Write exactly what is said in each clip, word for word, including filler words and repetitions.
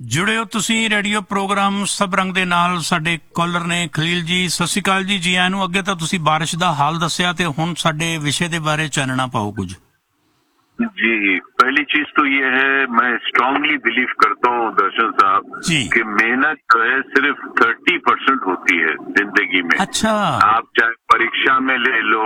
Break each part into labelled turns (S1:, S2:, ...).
S1: जुड़े हो तुसी रेडियो प्रोग्राम सब रंग दे नाल। साडे कॉलर ने खलील जी, सत श्री अकाल जी। जी आनू अगे तो तुसी बारिश दा हाल दस्या ते हुण साडे विषय दे बारे चानना पाओ कुछ।
S2: जी, पहली चीज तो ये है, मैं स्ट्रांगली बिलीव करता हूँ दर्शन साहब कि मेहनत जो है सिर्फ थर्टी परसेंट होती है जिंदगी में।
S1: अच्छा,
S2: आप चाहे परीक्षा में ले लो,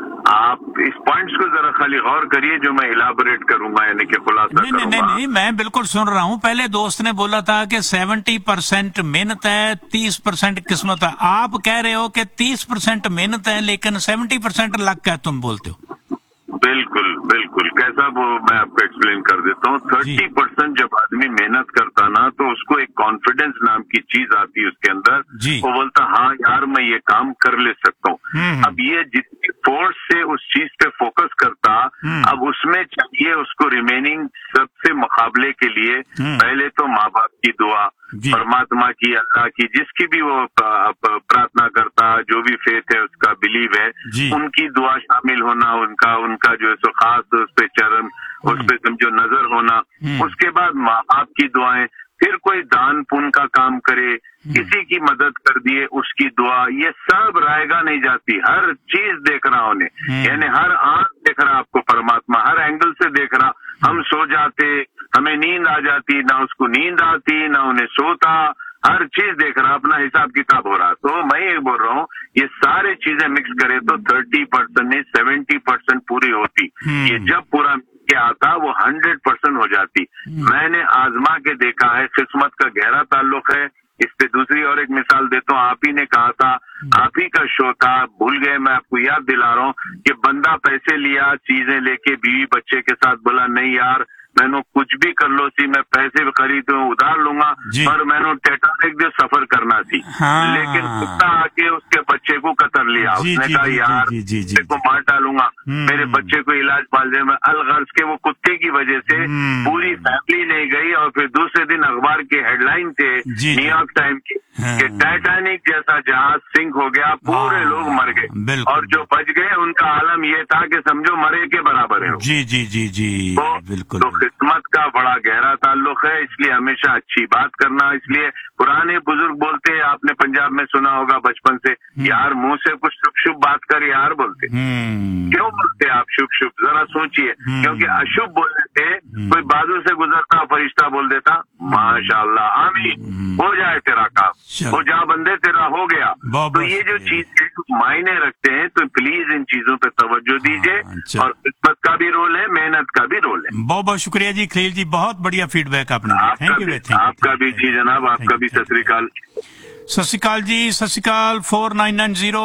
S2: आप इस पॉइंट्स को जरा खाली गौर करिए जो मैं इलाबोरेट करूंगा, यानी कि खुलासा
S1: नहीं, नहीं, नहीं, नहीं, मैं बिल्कुल सुन रहा हूँ। पहले दोस्त ने बोला था कि सेवेंटी परसेंट मेहनत है, तीस परसेंट किस्मत है। आप कह रहे हो कि तीस परसेंट मेहनत है लेकिन सेवेंटी परसेंट लक है, तुम बोलते हो।
S2: बिल्कुल बिल्कुल, कैसा वो मैं आपको एक्सप्लेन कर देता हूँ। थर्टी परसेंट जब आदमी मेहनत करता ना तो उसको एक कॉन्फिडेंस नाम की चीज आती है उसके अंदर। वो बोलता हाँ यार मैं ये काम कर ले सकता हूँ। अब ये जितनी फोर्स से उस चीज पे फोकस करता, अब उसमें चाहिए उसको रिमेनिंग सबसे मुकाबले के लिए पहले तो माँ बाप की दुआ, परमात्मा की, अल्लाह की, जिसकी भी वो प्रार्थना करता, जो भी फेथ है उसका बिलीव है, उनकी दुआ शामिल होना, उनका उनका जो है सो खास उस पे चरण, उस पे समझो नजर होना। उसके बाद माँ बाप की दुआएं, फिर कोई दान पुण्य का काम करे, किसी की मदद कर दिए उसकी दुआ, ये सब रायगा नहीं जाती। हर चीज देख रहा उन्हें, यानी हर आंख देख रहा आपको परमात्मा, हर एंगल से देख रहा। हम सो जाते, हमें नींद आ जाती, ना उसको नींद आती, ना उन्हें सोता, हर चीज देख रहा, अपना हिसाब किताब हो रहा। तो मैं ये बोल रहा हूँ, ये सारे चीजें मिक्स करे तो थर्टी परसेंट नहीं सेवेंटी परसेंट पूरी होती। ये जब पूरा के आता वो हंड्रेड परसेंट हो जाती। मैंने आजमा के देखा है, किस्मत का गहरा ताल्लुक है। इस पे दूसरी और एक मिसाल देता हूँ। आप ही ने कहा था, आप ही का शो था, भूल गए, मैं आपको याद दिला रहा हूँ कि बंदा पैसे लिया, चीजें लेके बीवी बच्चे के साथ बोला नहीं यार मैंने कुछ भी कर लो सी, मैं पैसे खरीदूं उधार लूंगा, पर मैंने टेटानिक जो सफर करना थी। हाँ। लेकिन कुत्ता आके उसके बच्चे को कतर लिया। उसने कहा यार बच्चे को मार डालूंगा, मेरे बच्चे को इलाज पाल दे। मैं अलगर्ज के वो कुत्ते की वजह से पूरी फैमिली नहीं गई। और फिर दूसरे दिन अखबार के हेडलाइन थे न्यूयॉर्क टाइम की कि टाइटैनिक जैसा जहाज सिंक हो गया, पूरे लोग मर गए और जो बच गए उनका आलम ये था कि समझो मरे के बराबर है।
S1: जी जी जी जी, बिल्कुल।
S2: तो किस्मत का बड़ा गहरा ताल्लुक है, इसलिए हमेशा अच्छी बात करना। इसलिए पुराने बुजुर्ग बोलते हैं, आपने पंजाब में सुना होगा बचपन से, यार मुंह से कुछ शुभ शुभ बात कर यार बोलते। क्यों बोलते आप शुभ शुभ, जरा सोचिए। क्योंकि अशुभ बोलने से कोई बाजू से गुजरता फरिश्ता बोल देता माशाल्लाह आमीन हो जाए तेरा काम, वो जा बंदे तेरा हो गया। तो ये जो चीज मायने रखते हैं, तो प्लीज इन चीजों पे तवज्जो दीजिए। और किस्मत का भी रोल है, मेहनत का भी रोल है।
S1: बहुत बहुत शुक्रिया जी खलील जी, बहुत बढ़िया फीडबैक आपने। Thank you, thank you.
S2: आपका भी जी जनाब, आपका भी सत श्री अकाल।
S1: सत श्री अकाल जी, सत श्री अकाल। फोर नाइन नाइन जीरो